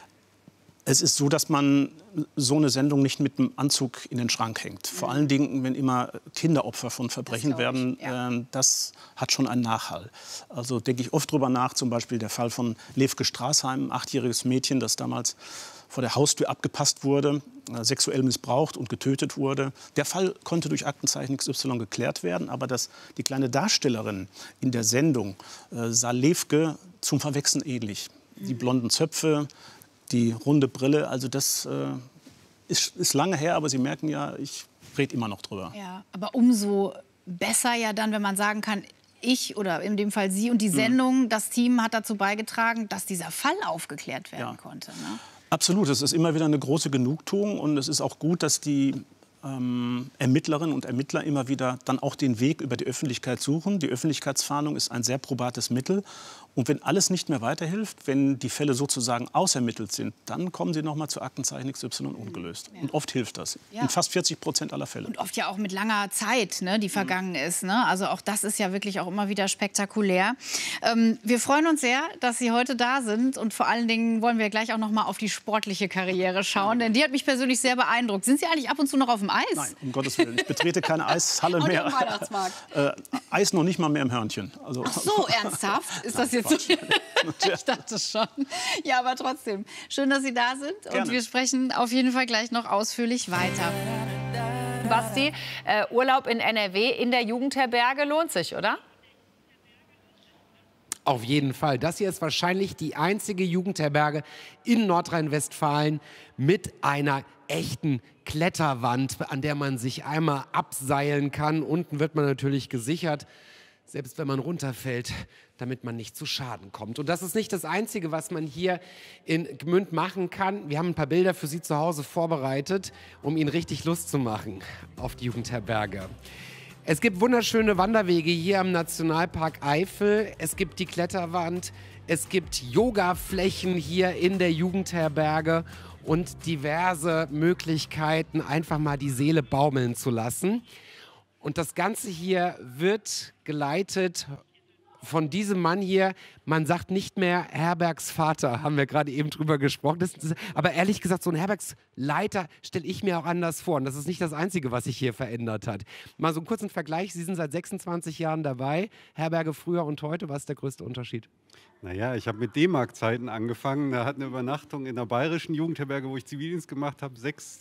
Es ist so, dass man so eine Sendung nicht mit dem Anzug in den Schrank hängt. Vor allen Dingen, wenn immer Kinderopfer von Verbrechen das werden, ja. äh, das hat schon einen Nachhall. Also denke ich oft drüber nach, zum Beispiel der Fall von Levke Straßheim, ein achtjähriges Mädchen, das damals vor der Haustür abgepasst wurde, äh, sexuell missbraucht und getötet wurde. Der Fall konnte durch Aktenzeichen X Y geklärt werden, aber dass die kleine Darstellerin in der Sendung äh, sah Levke zum Verwechseln ähnlich. Die blonden Zöpfe, die runde Brille, also das äh, ist, ist lange her, aber Sie merken ja, ich rede immer noch drüber. Ja, aber umso besser ja dann, wenn man sagen kann, ich oder in dem Fall Sie und die Sendung, mhm. das Team hat dazu beigetragen, dass dieser Fall aufgeklärt werden ja. konnte. Ne? Absolut, es ist immer wieder eine große Genugtuung und es ist auch gut, dass die ähm, Ermittlerinnen und Ermittler immer wieder dann auch den Weg über die Öffentlichkeit suchen. Die Öffentlichkeitsfahndung ist ein sehr probates Mittel. Und wenn alles nicht mehr weiterhilft, wenn die Fälle sozusagen ausermittelt sind, dann kommen sie noch mal zu Aktenzeichen X Y ungelöst. Ja. Und oft hilft das. Ja. In fast vierzig Prozent aller Fälle. Und oft ja auch mit langer Zeit, ne, die vergangen mhm. ist. Ne? Also auch das ist ja wirklich auch immer wieder spektakulär. Ähm, wir freuen uns sehr, dass Sie heute da sind. Und vor allen Dingen wollen wir gleich auch noch mal auf die sportliche Karriere schauen. Denn die hat mich persönlich sehr beeindruckt. Sind Sie eigentlich ab und zu noch auf dem Eis? Nein, um Gottes Willen. Ich betrete keine Eishalle mehr. Auch Weihnachtsmarkt. äh, Eis noch nicht mal mehr im Hörnchen. Also, ach so, ernsthaft? Ist das jetzt... Ich dachte schon. Ja, aber trotzdem. Schön, dass Sie da sind. Gerne. Und wir sprechen auf jeden Fall gleich noch ausführlich weiter. Basti, äh, Urlaub in N R W in der Jugendherberge lohnt sich, oder? Auf jeden Fall. Das hier ist wahrscheinlich die einzige Jugendherberge in Nordrhein-Westfalen mit einer echten Kletterwand, an der man sich einmal abseilen kann. Unten wird man natürlich gesichert, selbst wenn man runterfällt, damit man nicht zu Schaden kommt. Und das ist nicht das Einzige, was man hier in Gmünd machen kann. Wir haben ein paar Bilder für Sie zu Hause vorbereitet, um Ihnen richtig Lust zu machen auf die Jugendherberge. Es gibt wunderschöne Wanderwege hier am Nationalpark Eifel. Es gibt die Kletterwand, es gibt Yogaflächen hier in der Jugendherberge und diverse Möglichkeiten, einfach mal die Seele baumeln zu lassen. Und das Ganze hier wird geleitet von diesem Mann hier. Man sagt nicht mehr Herbergsvater, haben wir gerade eben drüber gesprochen. Das, das, aber ehrlich gesagt, so ein Herbergsleiter stelle ich mir auch anders vor. Und das ist nicht das Einzige, was sich hier verändert hat. Mal so einen kurzen Vergleich. Sie sind seit sechsundzwanzig Jahren dabei. Herberge früher und heute. Was ist der größte Unterschied? Naja, ich habe mit D-Mark-Zeiten angefangen. Da hat eine Übernachtung in der bayerischen Jugendherberge, wo ich Zivildienst gemacht habe,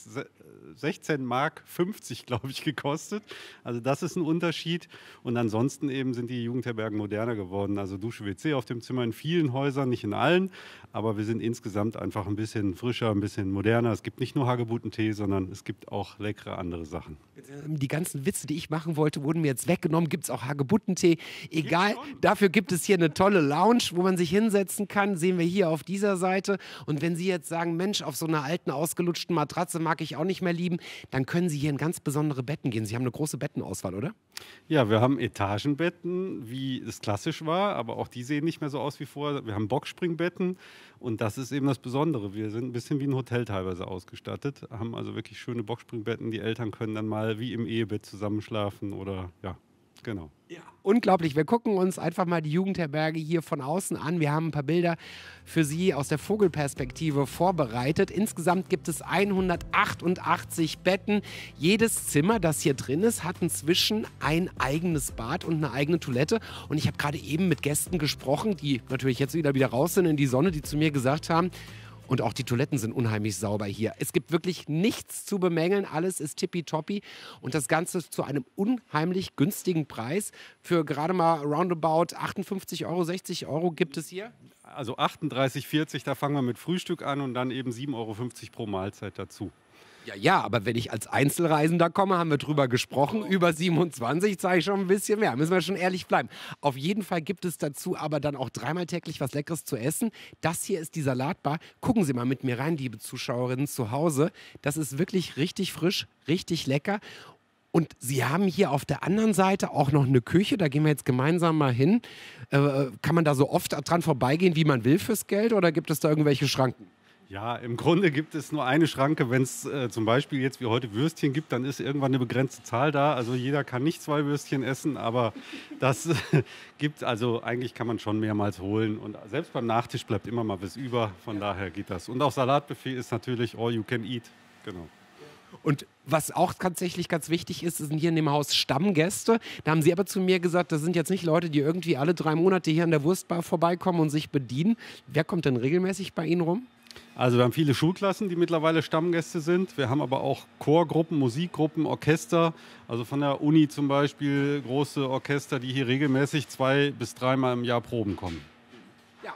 sechzehn Mark fünfzig, glaube ich, gekostet. Also das ist ein Unterschied. Und ansonsten eben sind die Jugendherbergen moderner geworden. Also Dusche, W C auf dem Zimmer in vielen Häusern, nicht in allen. Aber wir sind insgesamt einfach ein bisschen frischer, ein bisschen moderner. Es gibt nicht nur Hagebuttentee, sondern es gibt auch leckere andere Sachen. Die ganzen Witze, die ich machen wollte, wurden mir jetzt weggenommen. Gibt es auch Hagebuttentee? Egal, dafür gibt es hier eine tolle Lounge, wo man sich hinsetzen kann. Sehen wir hier auf dieser Seite. Und wenn Sie jetzt sagen, Mensch, auf so einer alten, ausgelutschten Matratze mag ich auch nicht mehr lieben, dann können Sie hier in ganz besondere Betten gehen. Sie haben eine große Bettenauswahl, oder? Ja, wir haben Etagenbetten, wie es klassisch war, aber auch die sehen nicht mehr so aus wie vorher. Wir haben Boxspringbetten und das ist eben das Besondere. Wir sind ein bisschen wie ein Hotel teilweise ausgestattet, haben also wirklich schöne Boxspringbetten. Die Eltern können dann mal wie im Ehebett zusammenschlafen oder ja, genau. Ja, unglaublich. Wir gucken uns einfach mal die Jugendherberge hier von außen an. Wir haben ein paar Bilder für Sie aus der Vogelperspektive vorbereitet. Insgesamt gibt es hundertachtundachtzig Betten. Jedes Zimmer, das hier drin ist, hat inzwischen ein eigenes Bad und eine eigene Toilette. Und ich habe gerade eben mit Gästen gesprochen, die natürlich jetzt wieder, wieder raus sind in die Sonne, die zu mir gesagt haben, und auch die Toiletten sind unheimlich sauber hier. Es gibt wirklich nichts zu bemängeln. Alles ist tippitoppi. Und das Ganze zu einem unheimlich günstigen Preis. Für gerade mal roundabout achtundfünfzig Euro, sechzig Euro gibt es hier. Also achtunddreißig vierzig, da fangen wir mit Frühstück an und dann eben sieben Euro fünfzig pro Mahlzeit dazu. Ja, ja, aber wenn ich als Einzelreisender komme, haben wir drüber gesprochen, über siebenundzwanzig zahle ich schon ein bisschen mehr, müssen wir schon ehrlich bleiben. Auf jeden Fall gibt es dazu aber dann auch dreimal täglich was Leckeres zu essen. Das hier ist die Salatbar. Gucken Sie mal mit mir rein, liebe Zuschauerinnen zu Hause. Das ist wirklich richtig frisch, richtig lecker. Und Sie haben hier auf der anderen Seite auch noch eine Küche, da gehen wir jetzt gemeinsam mal hin. Äh, kann man da so oft dran vorbeigehen, wie man will fürs Geld, oder gibt es da irgendwelche Schranken? Ja, im Grunde gibt es nur eine Schranke. Wenn es äh, zum Beispiel jetzt wie heute Würstchen gibt, dann ist irgendwann eine begrenzte Zahl da. Also jeder kann nicht zwei Würstchen essen, aber das äh, gibt, also eigentlich kann man schon mehrmals holen. Und selbst beim Nachtisch bleibt immer mal was über, von daher geht das. Und auch Salatbuffet ist natürlich all you can eat, genau. Und was auch tatsächlich ganz wichtig ist, sind hier in dem Haus Stammgäste. Da haben Sie aber zu mir gesagt, das sind jetzt nicht Leute, die irgendwie alle drei Monate hier an der Wurstbar vorbeikommen und sich bedienen. Wer kommt denn regelmäßig bei Ihnen rum? Also wir haben viele Schulklassen, die mittlerweile Stammgäste sind. Wir haben aber auch Chorgruppen, Musikgruppen, Orchester. Also von der Uni zum Beispiel große Orchester, die hier regelmäßig zwei bis dreimal im Jahr proben kommen. Ja.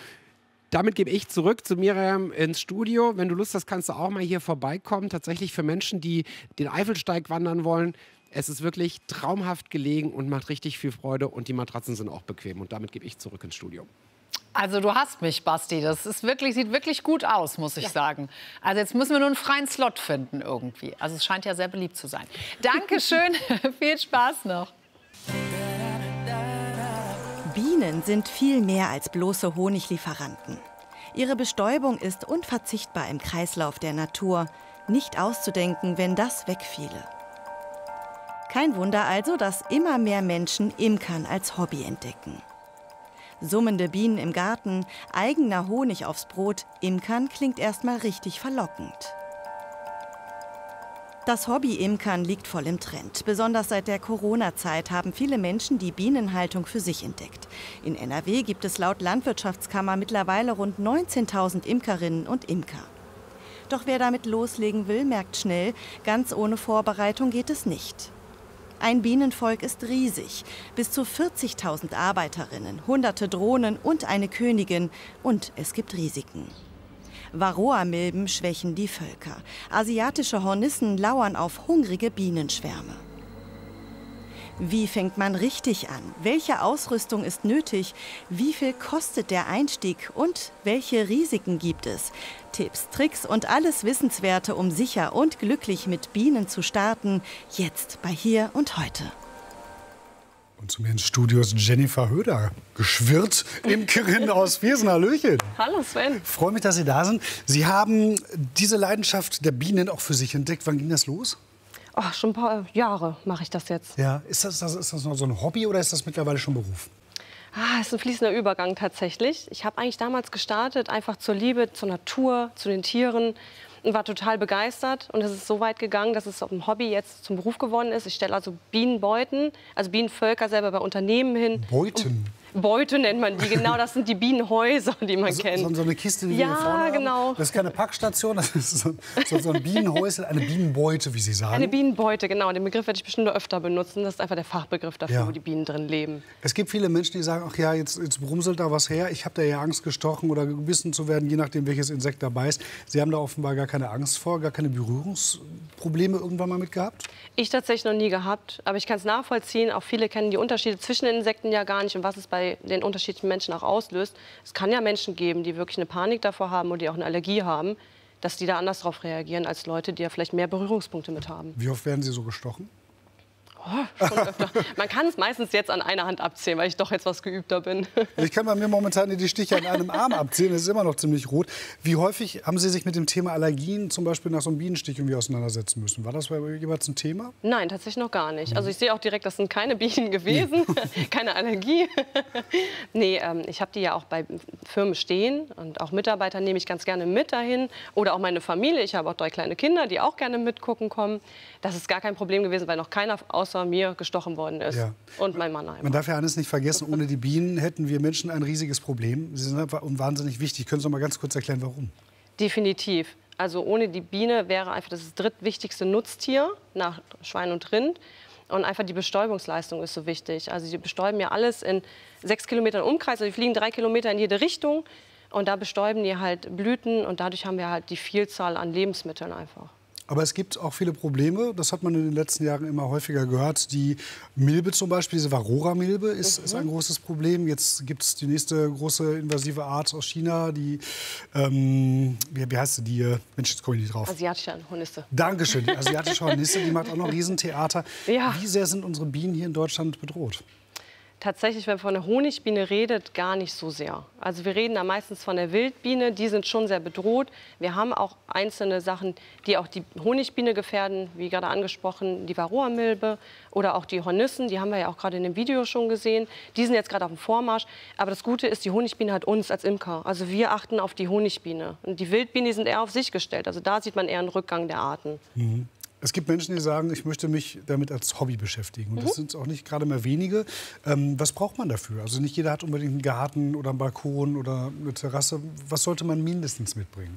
Damit gebe ich zurück zu Miriam ins Studio. Wenn du Lust hast, kannst du auch mal hier vorbeikommen. Tatsächlich für Menschen, die den Eifelsteig wandern wollen. Es ist wirklich traumhaft gelegen und macht richtig viel Freude. Und die Matratzen sind auch bequem. Und damit gebe ich zurück ins Studio. Also du hast mich, Basti. Das ist wirklich, sieht wirklich gut aus, muss ich ja. sagen. Also jetzt müssen wir nur einen freien Slot finden irgendwie. Also es scheint ja sehr beliebt zu sein. Dankeschön, viel Spaß noch. Bienen sind viel mehr als bloße Honiglieferanten. Ihre Bestäubung ist unverzichtbar im Kreislauf der Natur. Nicht auszudenken, wenn das wegfiele. Kein Wunder also, dass immer mehr Menschen Imkern als Hobby entdecken. Summende Bienen im Garten, eigener Honig aufs Brot, Imkern klingt erstmal richtig verlockend. Das Hobby Imkern liegt voll im Trend. Besonders seit der Corona-Zeit haben viele Menschen die Bienenhaltung für sich entdeckt. In N R W gibt es laut Landwirtschaftskammer mittlerweile rund neunzehntausend Imkerinnen und Imker. Doch wer damit loslegen will, merkt schnell, ganz ohne Vorbereitung geht es nicht. Ein Bienenvolk ist riesig. Bis zu vierzigtausend Arbeiterinnen, hunderte Drohnen und eine Königin. Und es gibt Risiken. Varroamilben schwächen die Völker. Asiatische Hornissen lauern auf hungrige Bienenschwärme. Wie fängt man richtig an? Welche Ausrüstung ist nötig? Wie viel kostet der Einstieg? Und welche Risiken gibt es? Tipps, Tricks und alles Wissenswerte, um sicher und glücklich mit Bienen zu starten. Jetzt bei Hier und Heute. Und zu mir ins Studio ist Jennifer Höder geschwirrt, Imkerin aus Viersen. Hallöchen. Hallo Sven. Freue mich, dass Sie da sind. Sie haben diese Leidenschaft der Bienen auch für sich entdeckt. Wann ging das los? Oh, schon ein paar Jahre mache ich das jetzt. Ja, ist das, das, ist das noch so ein Hobby oder ist das mittlerweile schon Beruf? Ah, es ist ein fließender Übergang tatsächlich. Ich habe eigentlich damals gestartet, einfach zur Liebe, zur Natur, zu den Tieren und war total begeistert. Und es ist so weit gegangen, dass es auf dem Hobby jetzt zum Beruf geworden ist. Ich stelle also Bienenbeuten, also Bienenvölker selber bei Unternehmen hin. Beuten? Beute nennt man die, genau, das sind die Bienenhäuser, die man so, kennt. So eine Kiste, die ja, wir vorne haben. Genau. Das ist keine Packstation, das ist so, so, so ein Bienenhäusel, eine Bienenbeute, wie Sie sagen. Eine Bienenbeute, genau. Den Begriff werde ich bestimmt noch öfter benutzen. Das ist einfach der Fachbegriff dafür, Ja. wo die Bienen drin leben. Es gibt viele Menschen, die sagen, ach ja, jetzt, jetzt brumselt da was her. Ich habe da ja Angst, gestochen oder gebissen zu werden, je nachdem, welches Insekt dabei ist. Sie haben da offenbar gar keine Angst vor, gar keine Berührungsprobleme irgendwann mal mit gehabt? Ich tatsächlich noch nie gehabt, aber ich kann es nachvollziehen. Auch viele kennen die Unterschiede zwischen den Insekten ja gar nicht und was es bei den unterschiedlichen Menschen auch auslöst. Es kann ja Menschen geben, die wirklich eine Panik davor haben oder die auch eine Allergie haben, dass die da anders darauf reagieren als Leute, die ja vielleicht mehr Berührungspunkte mit haben. Wie oft werden Sie so gestochen? Oh, schon öfter. Man kann es meistens jetzt an einer Hand abzählen, weil ich doch jetzt was geübter bin. Ich kann bei mir momentan die Stiche an einem Arm abzählen, das ist immer noch ziemlich rot. Wie häufig haben Sie sich mit dem Thema Allergien, zum Beispiel nach so einem Bienenstich, irgendwie auseinandersetzen müssen? War das bei jeweils ein Thema? Nein, tatsächlich noch gar nicht. Also ich sehe auch direkt, das sind keine Bienen gewesen, keine Allergie. Nee, ähm, ich habe die ja auch bei Firmen stehen und auch Mitarbeiter nehme ich ganz gerne mit dahin. Oder auch meine Familie, ich habe auch drei kleine Kinder, die auch gerne mitgucken kommen. Das ist gar kein Problem gewesen, weil noch keiner außer mir gestochen worden ist. Ja. Und mein Mann einmal. Man darf ja eines nicht vergessen, ohne die Bienen hätten wir Menschen ein riesiges Problem. Sie sind einfach wahnsinnig wichtig. Können Sie noch mal ganz kurz erklären, warum? Definitiv. Also ohne die Biene wäre einfach das drittwichtigste Nutztier nach Schwein und Rind. Und einfach die Bestäubungsleistung ist so wichtig. Also sie bestäuben ja alles in sechs Kilometern Umkreis. Also die fliegen drei Kilometer in jede Richtung. Und da bestäuben die halt Blüten. Und dadurch haben wir halt die Vielzahl an Lebensmitteln einfach. Aber es gibt auch viele Probleme, das hat man in den letzten Jahren immer häufiger gehört. Die Milbe zum Beispiel, diese Varroa-Milbe, ist, mhm. ist ein großes Problem. Jetzt gibt es die nächste große invasive Art aus China, die, ähm, wie, wie heißt sie, die, Mensch, jetzt komme ich nicht drauf. Asiatische Hornisse. Dankeschön, die asiatische Hornisse, die macht auch noch Riesentheater. Ja. Wie sehr sind unsere Bienen hier in Deutschland bedroht? Tatsächlich, wenn man von der Honigbiene redet, gar nicht so sehr. Also wir reden da meistens von der Wildbiene, die sind schon sehr bedroht. Wir haben auch einzelne Sachen, die auch die Honigbiene gefährden, wie gerade angesprochen, die Varroamilbe oder auch die Hornissen, die haben wir ja auch gerade in dem Video schon gesehen. Die sind jetzt gerade auf dem Vormarsch. Aber das Gute ist, die Honigbiene hat uns als Imker. Also wir achten auf die Honigbiene. Und die Wildbienen, die sind eher auf sich gestellt. Also da sieht man eher einen Rückgang der Arten. Mhm. Es gibt Menschen, die sagen, ich möchte mich damit als Hobby beschäftigen. Und das sind auch nicht gerade mehr wenige. Ähm, was braucht man dafür? Also nicht jeder hat unbedingt einen Garten oder einen Balkon oder eine Terrasse. Was sollte man mindestens mitbringen?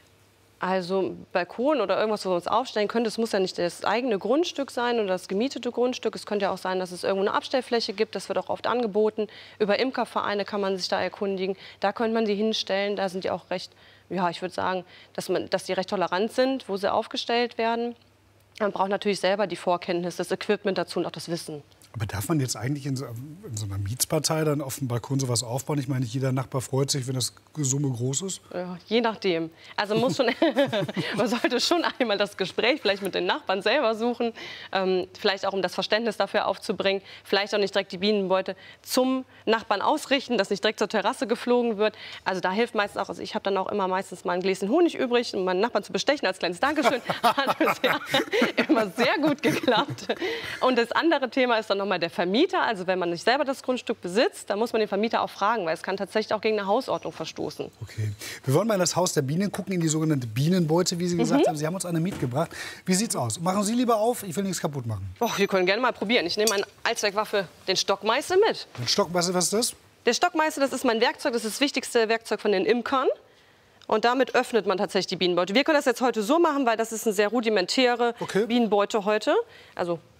Also Balkon oder irgendwas, wo wir uns aufstellen können, das muss ja nicht das eigene Grundstück sein oder das gemietete Grundstück. Es könnte ja auch sein, dass es irgendwo eine Abstellfläche gibt. Das wird auch oft angeboten. Über Imkervereine kann man sich da erkundigen. Da könnte man die hinstellen. Da sind die auch recht, ja, ich würde sagen, dass, man, dass die recht tolerant sind, wo sie aufgestellt werden. Man braucht natürlich selber die Vorkenntnis, das Equipment dazu und auch das Wissen. Aber darf man jetzt eigentlich in so, in so einer Mietspartei dann auf dem Balkon sowas aufbauen? Ich meine, nicht jeder Nachbar freut sich, wenn das Summe groß ist. Ja, je nachdem. Also muss schon, man sollte schon einmal das Gespräch vielleicht mit den Nachbarn selber suchen. Ähm, vielleicht auch, um das Verständnis dafür aufzubringen. Vielleicht auch nicht direkt die Bienenbeute zum Nachbarn ausrichten, dass nicht direkt zur Terrasse geflogen wird. Also da hilft meistens auch, also ich habe dann auch immer meistens mal ein Gläschen Honig übrig, um meinen Nachbarn zu bestechen als kleines Dankeschön. Hat bisher immer sehr gut geklappt. Und das andere Thema ist dann noch mal der Vermieter. Also wenn man nicht selber das Grundstück besitzt, dann muss man den Vermieter auch fragen, weil es kann tatsächlich auch gegen eine Hausordnung verstoßen. Okay. Wir wollen mal in das Haus der Bienen gucken, in die sogenannte Bienenbeute, wie Sie gesagt Mhm. haben. Sie haben uns eine mitgebracht. Wie sieht's aus? Machen Sie lieber auf, ich will nichts kaputt machen. Oh, wir können gerne mal probieren. Ich nehme meine Allzweckwaffe, den Stockmeißel, mit. Den Stockmeißel, was ist das? Der Stockmeißel, das ist mein Werkzeug, das ist das wichtigste Werkzeug von den Imkern. Und damit öffnet man tatsächlich die Bienenbeute. Wir können das jetzt heute so machen, weil das ist eine sehr rudimentäre okay. Bienenbeute heute. Also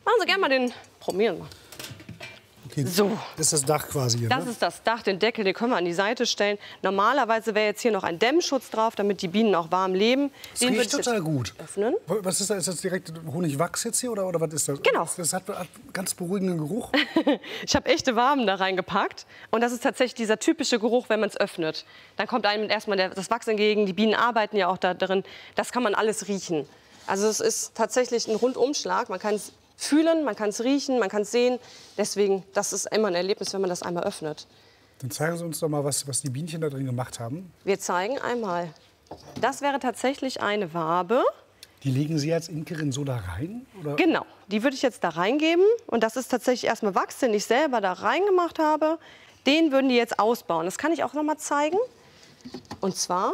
Machen Sie gerne mal den, probieren wir. Okay, so. Das ist das Dach quasi hier, Das ne? ist das Dach, den Deckel, den können wir an die Seite stellen. Normalerweise wäre jetzt hier noch ein Dämmschutz drauf, damit die Bienen auch warm leben. Das Den riecht würde ich total jetzt gut. öffnen. Was ist das? Ist das direkt Honigwachs jetzt hier oder, oder was ist das? Genau. Das hat einen ganz beruhigenden Geruch. Ich habe echte Waben da reingepackt. Und das ist tatsächlich dieser typische Geruch, wenn man es öffnet. Dann kommt einem erstmal der, das Wachs entgegen. Die Bienen arbeiten ja auch da drin. Das kann man alles riechen. Also es ist tatsächlich ein Rundumschlag. Man kann es fühlen, man kann es riechen, man kann es sehen. Deswegen, das ist immer ein Erlebnis, wenn man das einmal öffnet. Dann zeigen Sie uns doch mal, was, was die Bienchen da drin gemacht haben. Wir zeigen einmal. Das wäre tatsächlich eine Wabe. Die legen Sie als Imkerin so da rein? Oder? Genau, die würde ich jetzt da reingeben. Und das ist tatsächlich erstmal Wachs, den ich selber da reingemacht habe. Den würden die jetzt ausbauen. Das kann ich auch noch mal zeigen. Und zwar...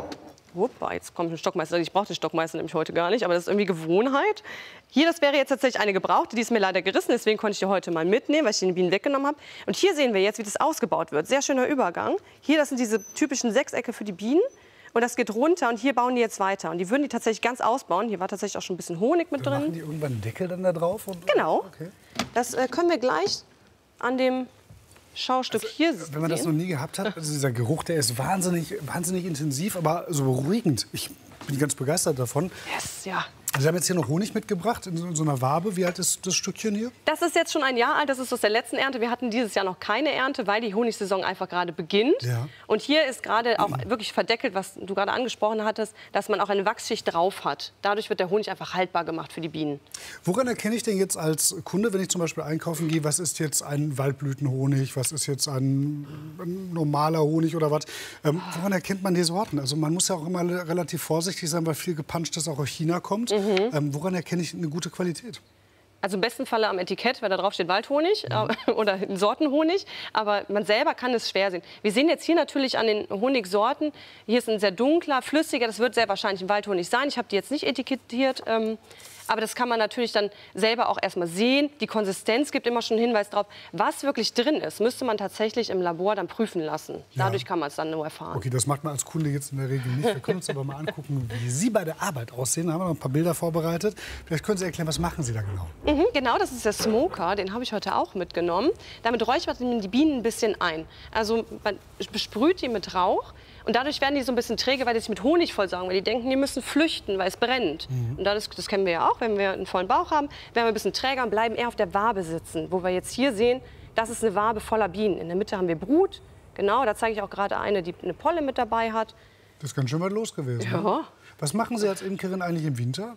Wuppa, jetzt kommt ein Stockmeister. Ich brauche den Stockmeister nämlich heute gar nicht, aber das ist irgendwie Gewohnheit. Hier, das wäre jetzt tatsächlich eine gebrauchte, die ist mir leider gerissen, deswegen konnte ich die heute mal mitnehmen, weil ich die Bienen weggenommen habe. Und hier sehen wir jetzt, wie das ausgebaut wird. Sehr schöner Übergang. Hier, das sind diese typischen Sechsecke für die Bienen. Und das geht runter und hier bauen die jetzt weiter. Und die würden die tatsächlich ganz ausbauen. Hier war tatsächlich auch schon ein bisschen Honig mit drin. Machen die irgendwann einen Deckel dann da drauf? Und Genau. Okay. Das äh, können wir gleich an dem Schaustück also, hier wenn man das noch nie gehabt hat, also dieser Geruch, der ist wahnsinnig, wahnsinnig intensiv, aber so beruhigend. Ich bin ganz begeistert davon. Yes, ja. Sie haben jetzt hier noch Honig mitgebracht in so, in so einer Wabe. Wie alt ist das Stückchen hier? Das ist jetzt schon ein Jahr alt. Das ist aus der letzten Ernte. Wir hatten dieses Jahr noch keine Ernte, weil die Honigsaison einfach gerade beginnt. Ja. Und hier ist gerade auch wirklich verdeckelt, was du gerade angesprochen hattest, dass man auch eine Wachsschicht drauf hat. Dadurch wird der Honig einfach haltbar gemacht für die Bienen. Woran erkenne ich denn jetzt als Kunde, wenn ich zum Beispiel einkaufen gehe, was ist jetzt ein Waldblütenhonig, was ist jetzt ein, ein normaler Honig oder was? Ähm, woran erkennt man die Sorten? Also man muss ja auch immer relativ vorsichtig sein, weil viel Gepanschtes auch aus China kommt. Mhm. Ähm, woran erkenne ich eine gute Qualität? Also im besten Falle am Etikett, weil da drauf steht Waldhonig äh, oder Sortenhonig. Aber man selber kann es schwer sehen. Wir sehen jetzt hier natürlich an den Honigsorten, hier ist ein sehr dunkler, flüssiger, das wird sehr wahrscheinlich ein Waldhonig sein. Ich habe die jetzt nicht etikettiert. Ähm, aber das kann man natürlich dann selber auch erstmal sehen. Die Konsistenz gibt immer schon einen Hinweis darauf, was wirklich drin ist, müsste man tatsächlich im Labor dann prüfen lassen. Dadurch ja. kann man es dann nur erfahren. Okay, das macht man als Kunde jetzt in der Regel nicht. Wir können uns aber mal angucken, wie Sie bei der Arbeit aussehen. Da haben wir noch ein paar Bilder vorbereitet. Vielleicht können Sie erklären, was machen Sie da genau? Mhm, genau, das ist der Smoker. Den habe ich heute auch mitgenommen. Damit räuchert man die Bienen ein bisschen ein. Also man besprüht die mit Rauch. Und dadurch werden die so ein bisschen träge, weil die sich mit Honig vollsaugen. Weil die denken, die müssen flüchten, weil es brennt. Mhm. Und das, das kennen wir ja auch, wenn wir einen vollen Bauch haben, werden wir ein bisschen träger und bleiben eher auf der Wabe sitzen. Wo wir jetzt hier sehen, das ist eine Wabe voller Bienen. In der Mitte haben wir Brut. Genau, da zeige ich auch gerade eine, die eine Polle mit dabei hat. Das ist ganz schön weit los gewesen. Ja. Ne? Was machen Sie als Imkerin eigentlich im Winter?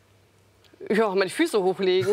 Ja, meine Füße hochlegen.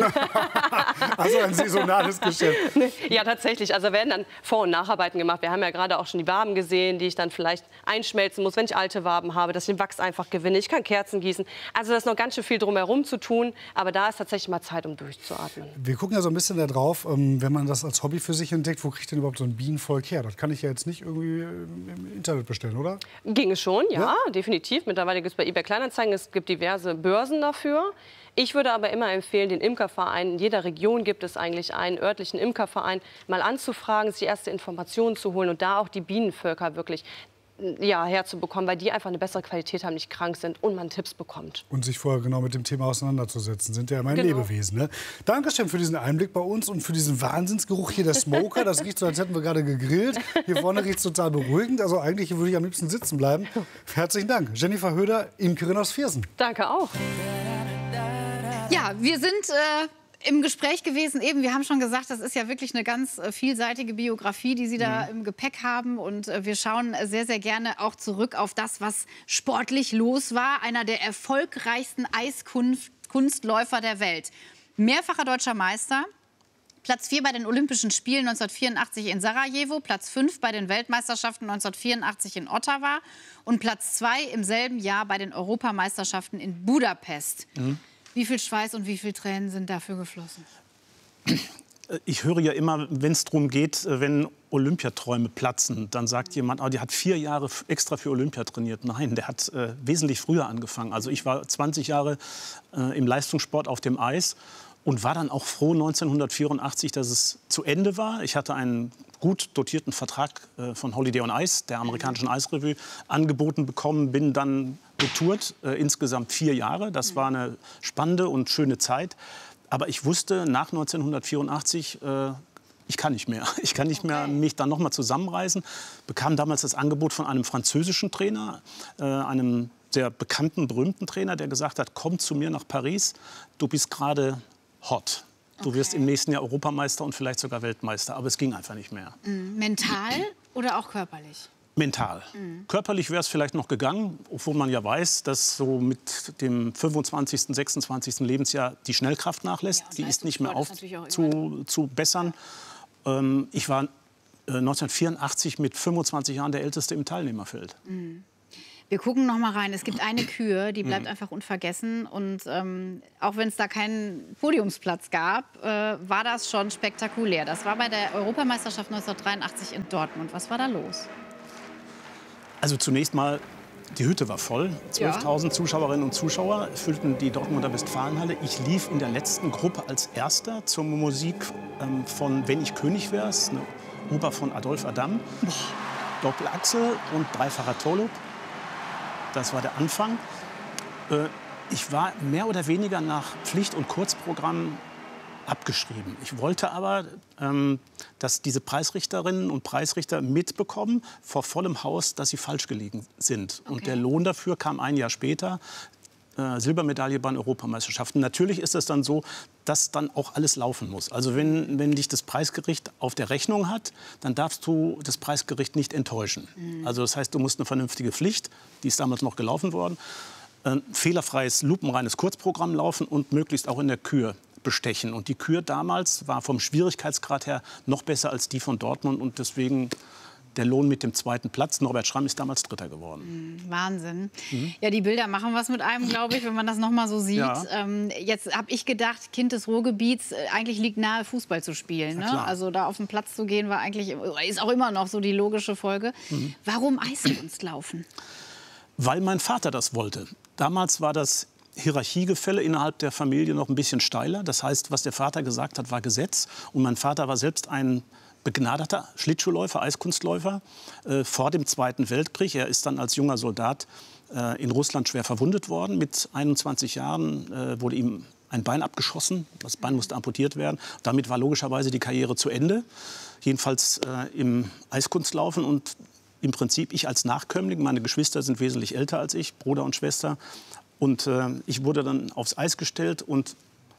Also ein saisonales Geschäft. Ja, tatsächlich. Also werden dann Vor- und Nacharbeiten gemacht. Wir haben ja gerade auch schon die Waben gesehen, die ich dann vielleicht einschmelzen muss, wenn ich alte Waben habe, dass ich den Wachs einfach gewinne. Ich kann Kerzen gießen. Also da ist noch ganz schön viel drumherum zu tun. Aber da ist tatsächlich mal Zeit, um durchzuatmen. Wir gucken ja so ein bisschen da drauf, wenn man das als Hobby für sich entdeckt, wo kriegt denn überhaupt so ein Bienenvolk her? Das kann ich ja jetzt nicht irgendwie im Internet bestellen, oder? Ginge schon, ja, ja? definitiv. Mittlerweile gibt es bei eBay Kleinanzeigen, es gibt diverse Börsen dafür. Ich würde aber immer empfehlen, den Imkerverein, in jeder Region gibt es eigentlich einen örtlichen Imkerverein, mal anzufragen, sich erste Informationen zu holen und da auch die Bienenvölker wirklich ja, herzubekommen, weil die einfach eine bessere Qualität haben, nicht krank sind und man Tipps bekommt. Und sich vorher genau mit dem Thema auseinanderzusetzen, sind ja immer ein Genau. Lebewesen. Ne? Dankeschön für diesen Einblick bei uns und für diesen Wahnsinnsgeruch hier, der Smoker. Das riecht so, als hätten wir gerade gegrillt. Hier vorne riecht es total beruhigend. Also eigentlich würde ich am liebsten sitzen bleiben. Herzlichen Dank. Jennifer Höder, Imkerin aus Viersen. Danke auch. Ja, wir sind äh, im Gespräch gewesen. Eben, wir haben schon gesagt, das ist ja wirklich eine ganz äh, vielseitige Biografie, die Sie da mhm. im Gepäck haben. Und äh, wir schauen sehr, sehr gerne auch zurück auf das, was sportlich los war. Einer der erfolgreichsten Eiskunstläufer der Welt. Mehrfacher deutscher Meister. Platz vier bei den Olympischen Spielen neunzehnhundertvierundachtzig in Sarajevo, Platz fünf bei den Weltmeisterschaften neunzehnhundertvierundachtzig in Ottawa und Platz zwei im selben Jahr bei den Europameisterschaften in Budapest. Mhm. Wie viel Schweiß und wie viel Tränen sind dafür geflossen? Ich höre ja immer, wenn es darum geht, wenn Olympiaträume platzen, dann sagt jemand, oh, der hat vier Jahre extra für Olympia trainiert. Nein, der hat äh, wesentlich früher angefangen. Also ich war zwanzig Jahre äh, im Leistungssport auf dem Eis und war dann auch froh neunzehnhundertvierundachtzig, dass es zu Ende war. Ich hatte einen gut dotierten Vertrag äh, von Holiday on Ice, der amerikanischen Eisrevue, angeboten bekommen, bin dann getourt, äh, insgesamt vier Jahre. Das war eine spannende und schöne Zeit. Aber ich wusste nach neunzehnhundertvierundachtzig, äh, ich kann nicht mehr. Ich kann nicht okay. mehr mich dann noch mal zusammenreißen. Bekam damals das Angebot von einem französischen Trainer, äh, einem sehr bekannten, berühmten Trainer, der gesagt hat, komm zu mir nach Paris, du bist gerade hot. Du okay. wirst im nächsten Jahr Europameister und vielleicht sogar Weltmeister. Aber es ging einfach nicht mehr. Mhm. Mental oder auch körperlich? Mental. Mhm. Körperlich wäre es vielleicht noch gegangen, obwohl man ja weiß, dass so mit dem fünfundzwanzigsten, sechsundzwanzigsten Lebensjahr die Schnellkraft nachlässt. Ja, die ist nicht mehr auf zu, zu bessern. Ähm, ich war äh, neunzehnhundertvierundachtzig mit fünfundzwanzig Jahren der Älteste im Teilnehmerfeld. Mhm. Wir gucken noch mal rein. Es gibt eine Kür, die bleibt mhm. einfach unvergessen. Und ähm, auch wenn es da keinen Podiumsplatz gab, äh, war das schon spektakulär. Das war bei der Europameisterschaft neunzehnhundertdreiundachtzig in Dortmund. Was war da los? Also zunächst mal, die Hütte war voll. zwölftausend ja. Zuschauerinnen und Zuschauer füllten die Dortmunder Westfalenhalle. Ich lief in der letzten Gruppe als Erster zur Musik ähm, von Wenn ich König wäre, eine Oper von Adolf Adam. Boah. Doppelachse und dreifacher Tolop. Das war der Anfang. Äh, ich war mehr oder weniger nach Pflicht- und Kurzprogramm abgeschrieben. Ich wollte aber, ähm, dass diese Preisrichterinnen und Preisrichter mitbekommen, vor vollem Haus, dass sie falsch gelegen sind. Okay. Und der Lohn dafür kam ein Jahr später. Äh, Silbermedaille bei den Europameisterschaften. Natürlich ist es dann so, dass dann auch alles laufen muss. Also wenn, wenn dich das Preisgericht auf der Rechnung hat, dann darfst du das Preisgericht nicht enttäuschen. Mhm. Also das heißt, du musst eine vernünftige Pflicht, die ist damals noch gelaufen worden, ein fehlerfreies, lupenreines Kurzprogramm laufen und möglichst auch in der Kür bestechen. Und die Kür damals war vom Schwierigkeitsgrad her noch besser als die von Dortmund und deswegen der Lohn mit dem zweiten Platz. Norbert Schramm ist damals Dritter geworden. Wahnsinn. Mhm. Ja, die Bilder machen was mit einem, glaube ich, wenn man das noch mal so sieht. Ja. Ähm, jetzt habe ich gedacht, Kind des Ruhrgebiets, äh, eigentlich liegt nahe, Fußball zu spielen. Ne? Also da auf den Platz zu gehen, war eigentlich, ist auch immer noch so die logische Folge. Mhm. Warum Eiskunstlaufen? Weil mein Vater das wollte. Damals war das Hierarchiegefälle innerhalb der Familie noch ein bisschen steiler. Das heißt, was der Vater gesagt hat, war Gesetz. Und mein Vater war selbst ein begnadeter Schlittschuhläufer, Eiskunstläufer äh, vor dem Zweiten Weltkrieg. Er ist dann als junger Soldat äh, in Russland schwer verwundet worden. Mit einundzwanzig Jahren äh, wurde ihm ein Bein abgeschossen. Das Bein musste amputiert werden. Damit war logischerweise die Karriere zu Ende. Jedenfalls äh, im Eiskunstlaufen. Und im Prinzip ich als Nachkömmling, meine Geschwister sind wesentlich älter als ich, Bruder und Schwester. Und äh, ich wurde dann aufs Eis gestellt und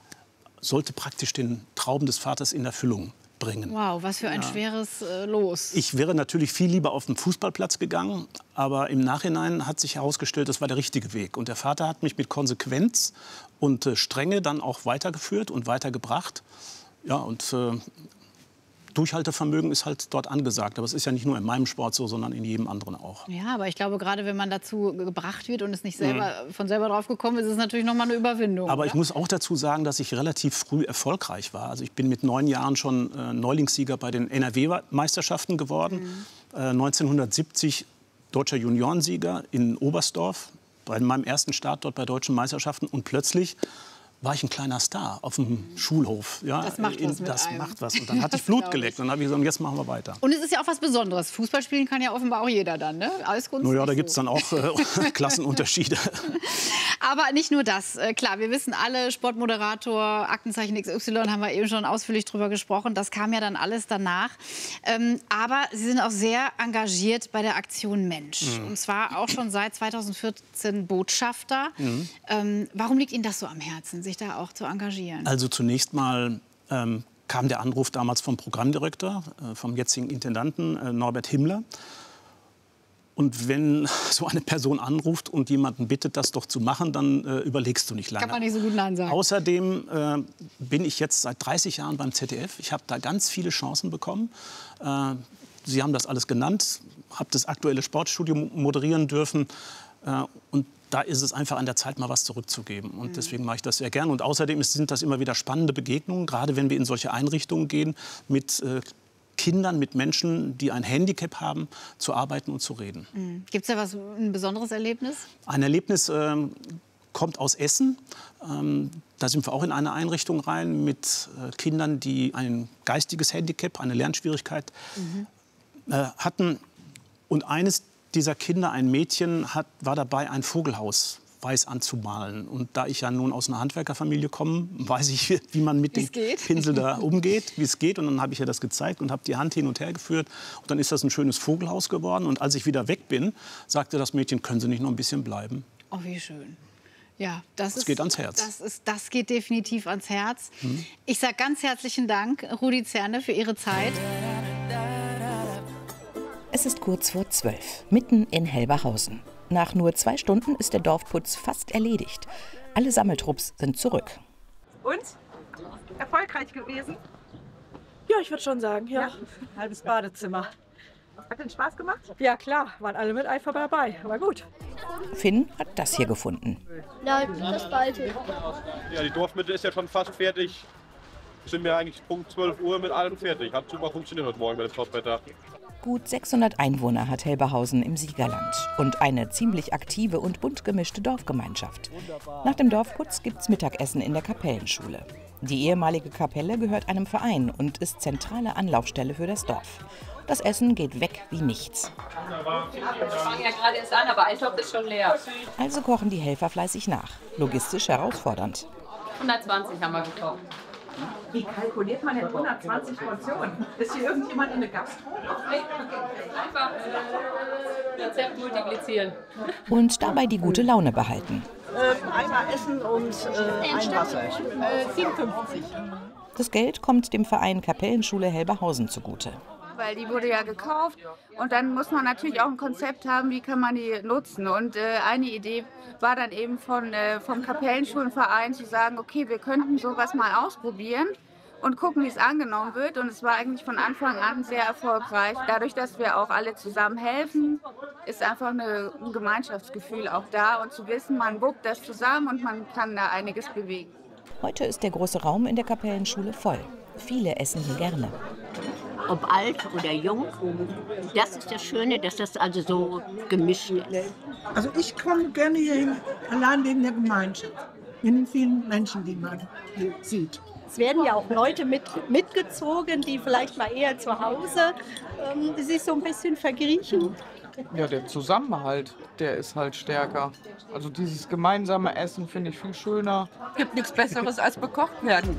sollte praktisch den Traum des Vaters in Erfüllung bringen. Wow, was für ein ja. schweres äh, Los. Ich wäre natürlich viel lieber auf den Fußballplatz gegangen, aber im Nachhinein hat sich herausgestellt, das war der richtige Weg. Und der Vater hat mich mit Konsequenz und äh, Strenge dann auch weitergeführt und weitergebracht. Ja, und äh, Durchhaltevermögen ist halt dort angesagt. Aber es ist ja nicht nur in meinem Sport so, sondern in jedem anderen auch. Ja, aber ich glaube, gerade wenn man dazu gebracht wird und es nicht selber, mhm. von selber drauf gekommen ist, ist es natürlich noch mal eine Überwindung. Aber oder? Ich muss auch dazu sagen, dass ich relativ früh erfolgreich war. Also ich bin mit neun Jahren schon äh, Neulingssieger bei den N R W-Meisterschaften geworden. Mhm. Äh, neunzehnhundertsiebzig deutscher Juniorensieger in Oberstdorf. Bei meinem ersten Start dort bei deutschen Meisterschaften. Und plötzlich war ich ein kleiner Star auf dem Schulhof. Ja, das macht was mit Das einem. macht was. Und dann hatte ich Blut geleckt. Und dann habe ich gesagt, jetzt machen wir weiter. Und es ist ja auch was Besonderes. Fußball spielen kann ja offenbar auch jeder dann, ne? Eiskunst. Naja, da gibt es dann auch äh, Klassenunterschiede. Aber nicht nur das. Äh, klar, wir wissen alle, Sportmoderator, Aktenzeichen X Y, haben wir eben schon ausführlich drüber gesprochen. Das kam ja dann alles danach. Ähm, aber Sie sind auch sehr engagiert bei der Aktion Mensch. Mhm. Und zwar auch schon seit zweitausendvierzehn Botschafter. Mhm. Ähm, warum liegt Ihnen das so am Herzen, sich da auch zu engagieren? Also zunächst mal ähm, kam der Anruf damals vom Programmdirektor, äh, vom jetzigen Intendanten äh, Norbert Himmler. Und wenn so eine Person anruft und jemanden bittet, das doch zu machen, dann äh, überlegst du nicht lange. Kann man nicht so gut Nein sagen. Außerdem äh, bin ich jetzt seit dreißig Jahren beim Z D F. Ich habe da ganz viele Chancen bekommen. Äh, Sie haben das alles genannt, habe das aktuelle Sportstudio moderieren dürfen. Äh, und da ist es einfach an der Zeit, mal was zurückzugeben. Und mhm. deswegen mache ich das sehr gern. Und außerdem sind das immer wieder spannende Begegnungen, gerade wenn wir in solche Einrichtungen gehen, mit äh, Kindern, mit Menschen, die ein Handicap haben, zu arbeiten und zu reden. Mhm. Gibt es da was, ein besonderes Erlebnis? Ein Erlebnis äh, kommt aus Essen. Ähm, da sind wir auch in eine Einrichtung rein mit äh, Kindern, die ein geistiges Handicap, eine Lernschwierigkeit mhm. äh, hatten. Und eines dieser Kinder, ein Mädchen, hat, war dabei, ein Vogelhaus weiß anzumalen. Und da ich ja nun aus einer Handwerkerfamilie komme, weiß ich, wie man mit dem Pinsel da umgeht, wie es geht. Und dann habe ich ihr das gezeigt und habe die Hand hin und her geführt. Und dann ist das ein schönes Vogelhaus geworden. Und als ich wieder weg bin, sagte das Mädchen, können Sie nicht noch ein bisschen bleiben? Oh, wie schön. Ja, das, das ist, geht ans Herz. Das, ist, das geht definitiv ans Herz. Mhm. Ich sage ganz herzlichen Dank, Rudi Zerne, für Ihre Zeit. Es ist kurz vor zwölf, mitten in Helberhausen. Nach nur zwei Stunden ist der Dorfputz fast erledigt. Alle Sammeltrupps sind zurück. Und? Erfolgreich gewesen? Ja, ich würde schon sagen, ja. ja. Halbes Badezimmer. Hat den Spaß gemacht? Ja, klar. Waren alle mit Eifer dabei. War gut. Finn hat das hier gefunden. Nein, das Balte. Ja, die Dorfmitte ist ja schon fast fertig. Sind wir eigentlich Punkt zwölf Uhr mit allem fertig. Hat super funktioniert heute Morgen bei dem Topwetter. Gut sechshundert Einwohner hat Helberhausen im Siegerland und eine ziemlich aktive und bunt gemischte Dorfgemeinschaft. Nach dem Dorfputz gibt's Mittagessen in der Kapellenschule. Die ehemalige Kapelle gehört einem Verein und ist zentrale Anlaufstelle für das Dorf. Das Essen geht weg wie nichts. Wir fangen ja gerade erst an, aber ein Topf ist schon leer. Also kochen die Helfer fleißig nach. Logistisch herausfordernd. hundertzwanzig haben wir gekocht. Wie kalkuliert man denn hundertzwanzig Portionen? Ist hier irgendjemand in der Gastro? Einfach äh, Rezept multiplizieren. Und dabei die gute Laune behalten. Ähm, einmal Essen und äh, ein Wasser. Äh, siebenundfünfzig. Das Geld kommt dem Verein Kapellenschule Helberhausen zugute. Weil die wurde ja gekauft und dann muss man natürlich auch ein Konzept haben, wie kann man die nutzen. Und äh, eine Idee war dann eben von, äh, vom Kapellenschulenverein zu sagen, okay, wir könnten sowas mal ausprobieren und gucken, wie es angenommen wird. Und es war eigentlich von Anfang an sehr erfolgreich. Dadurch, dass wir auch alle zusammen helfen, ist einfach eine, ein Gemeinschaftsgefühl auch da. Und zu wissen, man wuckt das zusammen und man kann da einiges bewegen. Heute ist der große Raum in der Kapellenschule voll. Viele essen hier gerne. Ob alt oder jung, das ist das Schöne, dass das also so gemischt ist. Also ich komme gerne hierhin, allein wegen der Gemeinschaft, in den vielen Menschen, die man sieht. Es werden ja auch Leute mit, mitgezogen, die vielleicht mal eher zu Hause ähm, sich so ein bisschen verkriechen. Ja, der Zusammenhalt, der ist halt stärker. Also dieses gemeinsame Essen finde ich viel schöner. Es gibt nichts Besseres als bekocht werden.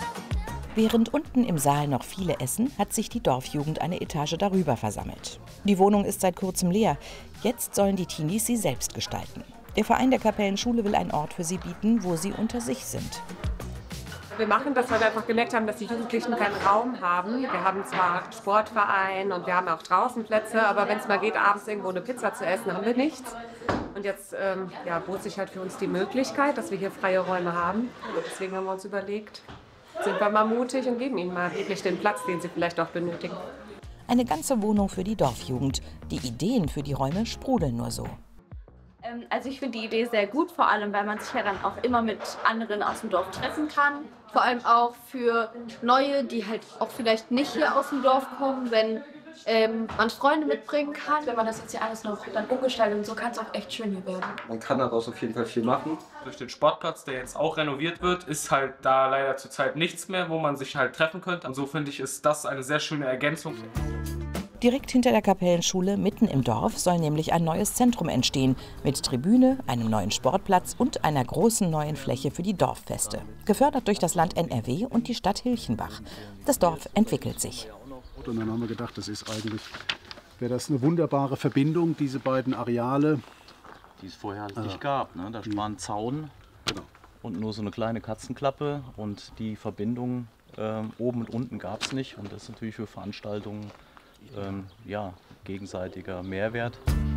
Während unten im Saal noch viele essen, hat sich die Dorfjugend eine Etage darüber versammelt. Die Wohnung ist seit kurzem leer. Jetzt sollen die Teenies sie selbst gestalten. Der Verein der Kapellenschule will einen Ort für sie bieten, wo sie unter sich sind. Wir machen das, weil wir einfach gemerkt haben, dass die Jugendlichen keinen Raum haben. Wir haben zwar Sportverein und wir haben auch draußen Plätze, aber wenn es mal geht, abends irgendwo eine Pizza zu essen, haben wir nichts. Und jetzt ähm, ja, bot sich halt für uns die Möglichkeit, dass wir hier freie Räume haben. Und deswegen haben wir uns überlegt, sind wir mal mutig und geben ihnen mal wirklich den Platz, den sie vielleicht auch benötigen. Eine ganze Wohnung für die Dorfjugend. Die Ideen für die Räume sprudeln nur so. Ähm, also ich finde die Idee sehr gut, vor allem weil man sich ja dann auch immer mit anderen aus dem Dorf treffen kann. Vor allem auch für Neue, die halt auch vielleicht nicht hier aus dem Dorf kommen, wenn ähm, man Freunde mitbringen kann. Wenn man das jetzt hier alles noch dann umgestaltet und so, kann es auch echt schön hier werden. Man kann daraus auf jeden Fall viel machen. Durch den Sportplatz, der jetzt auch renoviert wird, ist halt da leider zurzeit nichts mehr, wo man sich halt treffen könnte. Und so finde ich, ist das eine sehr schöne Ergänzung. Direkt hinter der Kapellenschule, mitten im Dorf, soll nämlich ein neues Zentrum entstehen. Mit Tribüne, einem neuen Sportplatz und einer großen neuen Fläche für die Dorffeste. Gefördert durch das Land N R W und die Stadt Hilchenbach. Das Dorf entwickelt sich. Und dann haben wir gedacht, das ist eigentlich, wäre das eine wunderbare Verbindung, diese beiden Areale. Die es vorher halt nicht gab. Ne? Da war ein Zaun genau. und nur so eine kleine Katzenklappe. Und die Verbindung äh, oben und unten gab es nicht. Und das ist natürlich für Veranstaltungen ähm, ja, gegenseitiger Mehrwert.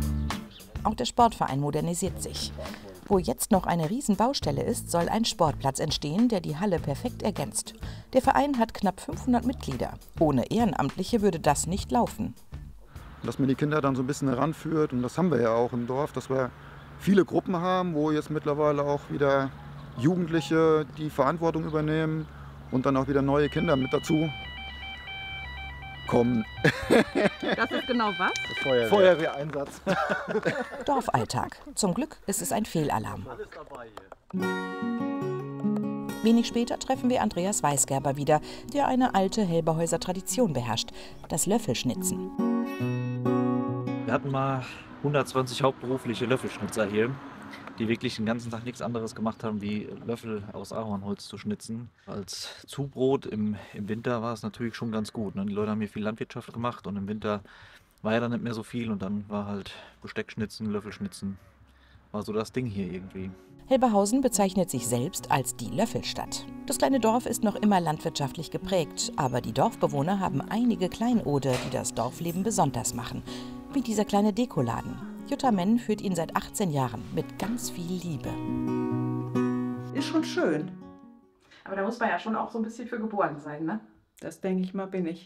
Auch der Sportverein modernisiert sich. Wo jetzt noch eine Riesenbaustelle ist, soll ein Sportplatz entstehen, der die Halle perfekt ergänzt. Der Verein hat knapp fünfhundert Mitglieder. Ohne Ehrenamtliche würde das nicht laufen. Dass man die Kinder dann so ein bisschen heranführt, und das haben wir ja auch im Dorf, dass wir viele Gruppen haben, wo jetzt mittlerweile auch wieder Jugendliche die Verantwortung übernehmen und dann auch wieder neue Kinder mit dazu kommen. Das ist genau was? Feuerwehr. Feuerwehreinsatz. Dorfalltag. Zum Glück ist es ein Fehlalarm. Wenig später treffen wir Andreas Weisgerber wieder, der eine alte Helberhäuser Tradition beherrscht, das Löffelschnitzen. Wir hatten mal hundertzwanzig hauptberufliche Löffelschnitzer hier. die wirklich den ganzen Tag nichts anderes gemacht haben, wie Löffel aus Ahornholz zu schnitzen. Als Zubrot im, im Winter war es natürlich schon ganz gut. Ne? Die Leute haben hier viel Landwirtschaft gemacht und im Winter war ja dann nicht mehr so viel und dann war halt Besteckschnitzen, Löffelschnitzen, war so das Ding hier irgendwie. Hilberhausen bezeichnet sich selbst als die Löffelstadt. Das kleine Dorf ist noch immer landwirtschaftlich geprägt, aber die Dorfbewohner haben einige Kleinode, die das Dorfleben besonders machen. Wie dieser kleine Dekoladen. Jutta Menn führt ihn seit achtzehn Jahren mit ganz viel Liebe. Ist schon schön. Aber da muss man ja schon auch so ein bisschen für geboren sein, ne? Das denke ich mal, bin ich.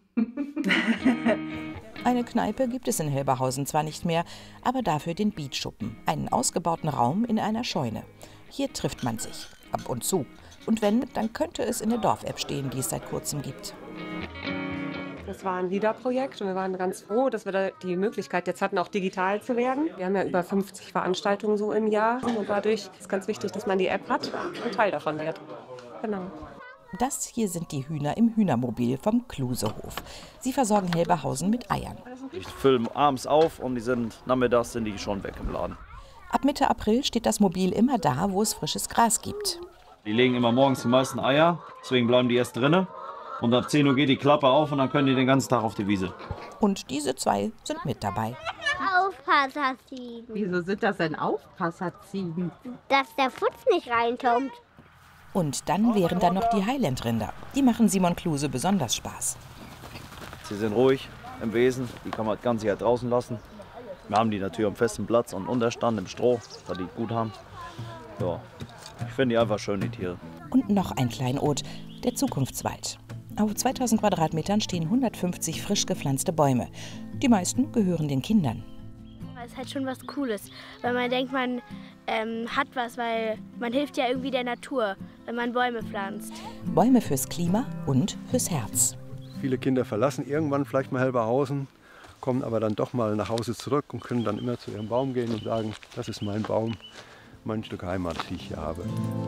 Eine Kneipe gibt es in Hilberhausen zwar nicht mehr, aber dafür den Beatschuppen, einen ausgebauten Raum in einer Scheune. Hier trifft man sich, ab und zu. Und wenn, dann könnte es in der Dorf-App stehen, die es seit kurzem gibt. Das war ein LIDA-Projekt und wir waren ganz froh, dass wir da die Möglichkeit jetzt hatten, auch digital zu werden. Wir haben ja über fünfzig Veranstaltungen so im Jahr und dadurch ist es ganz wichtig, dass man die App hat und Teil davon wird. Genau. Das hier sind die Hühner im Hühnermobil vom Klusehof. Sie versorgen Hilberhausen mit Eiern. Ich fülle abends auf und die sind nachmittags sind die schon weg im Laden. Ab Mitte April steht das Mobil immer da, wo es frisches Gras gibt. Die legen immer morgens die meisten Eier, deswegen bleiben die erst drinnen. Und ab zehn Uhr geht die Klappe auf und dann können die den ganzen Tag auf die Wiese. Und diese zwei sind mit dabei. Aufpasserziegen. Wieso sind das denn Aufpasserziegen? Dass der Putz nicht reinkommt. Und dann wären da noch die Highland-Rinder. Die machen Simon Kluse besonders Spaß. Sie sind ruhig im Wesen, die kann man das ganze Jahr draußen lassen. Wir haben die natürlich am festen Platz und Unterstand im Stroh, da die gut haben. Ja, ich finde die einfach schön, die Tiere. Und noch ein Kleinod, der Zukunftswald. Auf zweitausend Quadratmetern stehen hundertfünfzig frisch gepflanzte Bäume. Die meisten gehören den Kindern. Es ist halt schon was Cooles, weil man denkt, man ähm, hat was, weil man hilft ja irgendwie der Natur, wenn man Bäume pflanzt. Bäume fürs Klima und fürs Herz. Viele Kinder verlassen irgendwann vielleicht mal Hilberhausen, kommen aber dann doch mal nach Hause zurück und können dann immer zu ihrem Baum gehen und sagen, das ist mein Baum, mein Stück Heimat, die ich hier habe.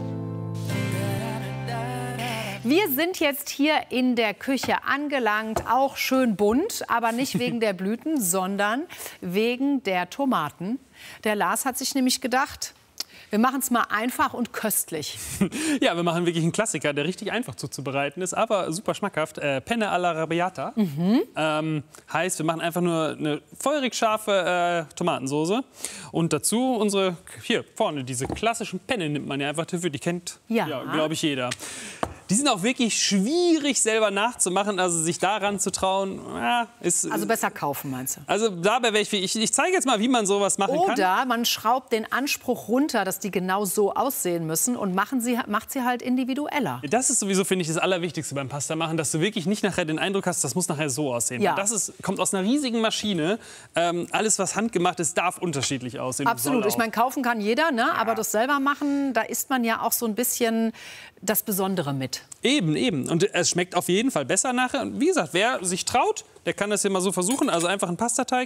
Wir sind jetzt hier in der Küche angelangt, auch schön bunt, aber nicht wegen der Blüten, sondern wegen der Tomaten. Der Lars hat sich nämlich gedacht, wir machen es mal einfach und köstlich. Ja, wir machen wirklich einen Klassiker, der richtig einfach zuzubereiten ist, aber super schmackhaft. Äh, Penne alla Rabbiata. Mhm. Ähm, heißt, wir machen einfach nur eine feurig scharfe äh, Tomatensoße. Und dazu unsere, hier vorne, diese klassischen Penne nimmt man ja einfach dafür. Die kennt, ja. ja glaube ich, jeder. Die sind auch wirklich schwierig selber nachzumachen, also sich daran zu trauen. Ja, ist, also besser kaufen, meinst du? Also dabei wäre ich, ich, ich zeige jetzt mal, wie man sowas machen Oder kann. Oder man schraubt den Anspruch runter, dass die genau so aussehen müssen und machen sie, macht sie halt individueller. Das ist sowieso, finde ich, das Allerwichtigste beim Pasta machen, dass du wirklich nicht nachher den Eindruck hast, das muss nachher so aussehen. Ja. Das ist, kommt aus einer riesigen Maschine. Ähm, alles, was handgemacht ist, darf unterschiedlich aussehen. Absolut. Ich meine, kaufen kann jeder, ne? Ja. Aber das selber machen, da isst man ja auch so ein bisschen das Besondere mit. Eben, eben. Und es schmeckt auf jeden Fall besser nachher. Und wie gesagt, wer sich traut, der kann das hier mal so versuchen. Also einfach einen Pastateig,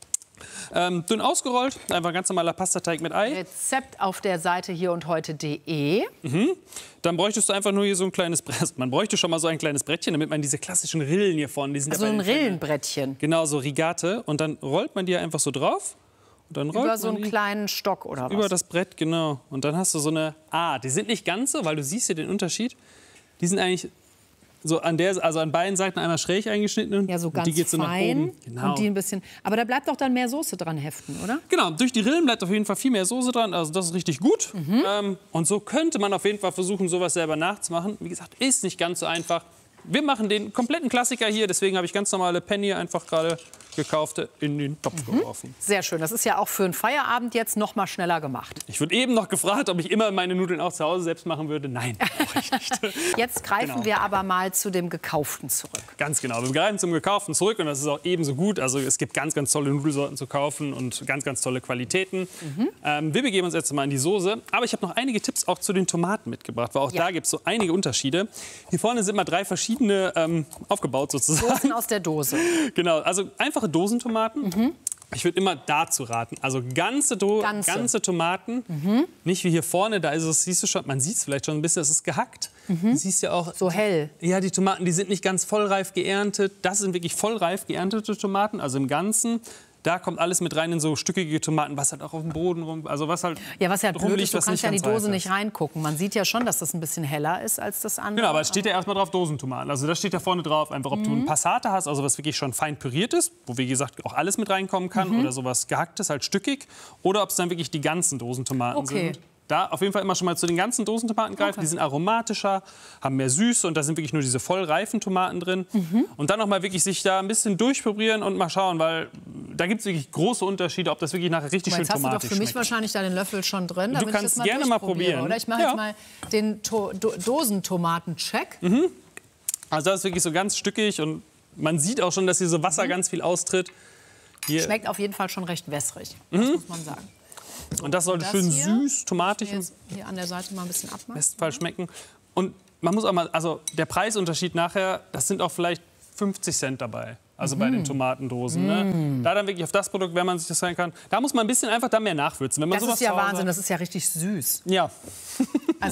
ähm, dünn ausgerollt, einfach ganz normaler Pastateig mit Ei. Rezept auf der Seite hier und heute punkt de. Mhm. Dann bräuchtest du einfach nur hier so ein kleines Brett. Man bräuchte schon mal so ein kleines Brettchen, damit man diese klassischen Rillen hier vorne, die sind also ja bei ein Rillenbrettchen. Genau, so Rigate. Und dann rollt man die einfach so drauf. Und dann rollt über so einen man die kleinen Stock oder was? Über das Brett, genau. Und dann hast du so eine, ah, die sind nicht ganz so, weil du siehst hier den Unterschied. Die sind eigentlich so an der, also an beiden Seiten einmal schräg eingeschnitten. Ja, so ganz die geht so fein. Nach oben. Genau. Und die ein bisschen. Aber da bleibt doch dann mehr Soße dran heften, oder? Genau, durch die Rillen bleibt auf jeden Fall viel mehr Soße dran. Also das ist richtig gut. Mhm. Ähm, und so könnte man auf jeden Fall versuchen, sowas selber nachzumachen. Wie gesagt, ist nicht ganz so einfach. Wir machen den kompletten Klassiker hier. Deswegen habe ich ganz normale Penny einfach gerade gekaufte in den Topf mhm. geworfen. Sehr schön. Das ist ja auch für einen Feierabend jetzt noch mal schneller gemacht. Ich wurde eben noch gefragt, ob ich immer meine Nudeln auch zu Hause selbst machen würde. Nein, brauche ich nicht. Jetzt greifen genau. wir aber mal zu dem Gekauften zurück. Ganz genau. Wir greifen zum Gekauften zurück und das ist auch ebenso gut. Also es gibt ganz, ganz tolle Nudelsorten zu kaufen und ganz, ganz tolle Qualitäten. Mhm. Ähm, wir begeben uns jetzt mal in die Soße. Aber ich habe noch einige Tipps auch zu den Tomaten mitgebracht, weil auch ja. da gibt es so einige Unterschiede. Hier vorne sind mal drei verschiedene ähm, aufgebaut sozusagen. Dosen aus der Dose. Genau, also einfache Dosentomaten. Mhm. Ich würde immer dazu raten, also ganze, Do ganze. ganze Tomaten, mhm. nicht wie hier vorne, da ist es, siehst du schon, man sieht es vielleicht schon ein bisschen, es ist gehackt. Mhm. Du siehst ja auch, so hell. Ja, die Tomaten, die sind nicht ganz vollreif geerntet. Das sind wirklich vollreif geerntete Tomaten, also im Ganzen. Da kommt alles mit rein in so stückige Tomaten, was halt auch auf dem Boden rum, also was halt Ja, was halt blöd rumliegt, ist, du was kannst ja in die ganz Dose reif nicht reingucken. Man sieht ja schon, dass das ein bisschen heller ist als das andere. Genau, aber es steht ja erstmal drauf Dosentomaten. Also da steht ja vorne drauf, einfach ob Mhm. du ein Passata hast, also was wirklich schon fein püriert ist, wo wie gesagt auch alles mit reinkommen kann, Mhm. oder sowas gehacktes, halt stückig, oder ob es dann wirklich die ganzen Dosentomaten Okay. sind. Da auf jeden Fall immer schon mal zu den ganzen Dosentomaten greifen. Die sind aromatischer, haben mehr Süße und da sind wirklich nur diese voll reifen Tomaten drin. Mhm. Und dann noch mal wirklich sich da ein bisschen durchprobieren und mal schauen, weil da gibt es wirklich große Unterschiede, ob das wirklich nachher richtig Guck mal, schön jetzt hast du doch tomatig für mich schmeckt. wahrscheinlich deinen Löffel schon drin. Du damit ich kannst das mal gerne mal durchprobiere, probieren. Oder? Ich mache Ja. jetzt mal den to Do Dosentomaten-Check. Mhm. Also das ist wirklich so ganz stückig und man sieht auch schon, dass hier so Wasser ganz viel austritt. Hier. Schmeckt auf jeden Fall schon recht wässrig, Mhm. das muss man sagen. Und das sollte das schön hier? süß, tomatig im Jetzt hier an der Seite mal ein bisschen abmachen. besten Fall schmecken. Und man muss auch mal, also der Preisunterschied nachher, das sind auch vielleicht fünfzig Cent dabei. Also bei Mhm. den Tomatendosen. Ne? Mhm. Da dann wirklich auf das Produkt, wenn man sich das sein kann, da muss man ein bisschen einfach da mehr nachwürzen. Wenn man Das sowas ist ja zu Hause Wahnsinn, hat. das ist ja richtig süß. Ja. Also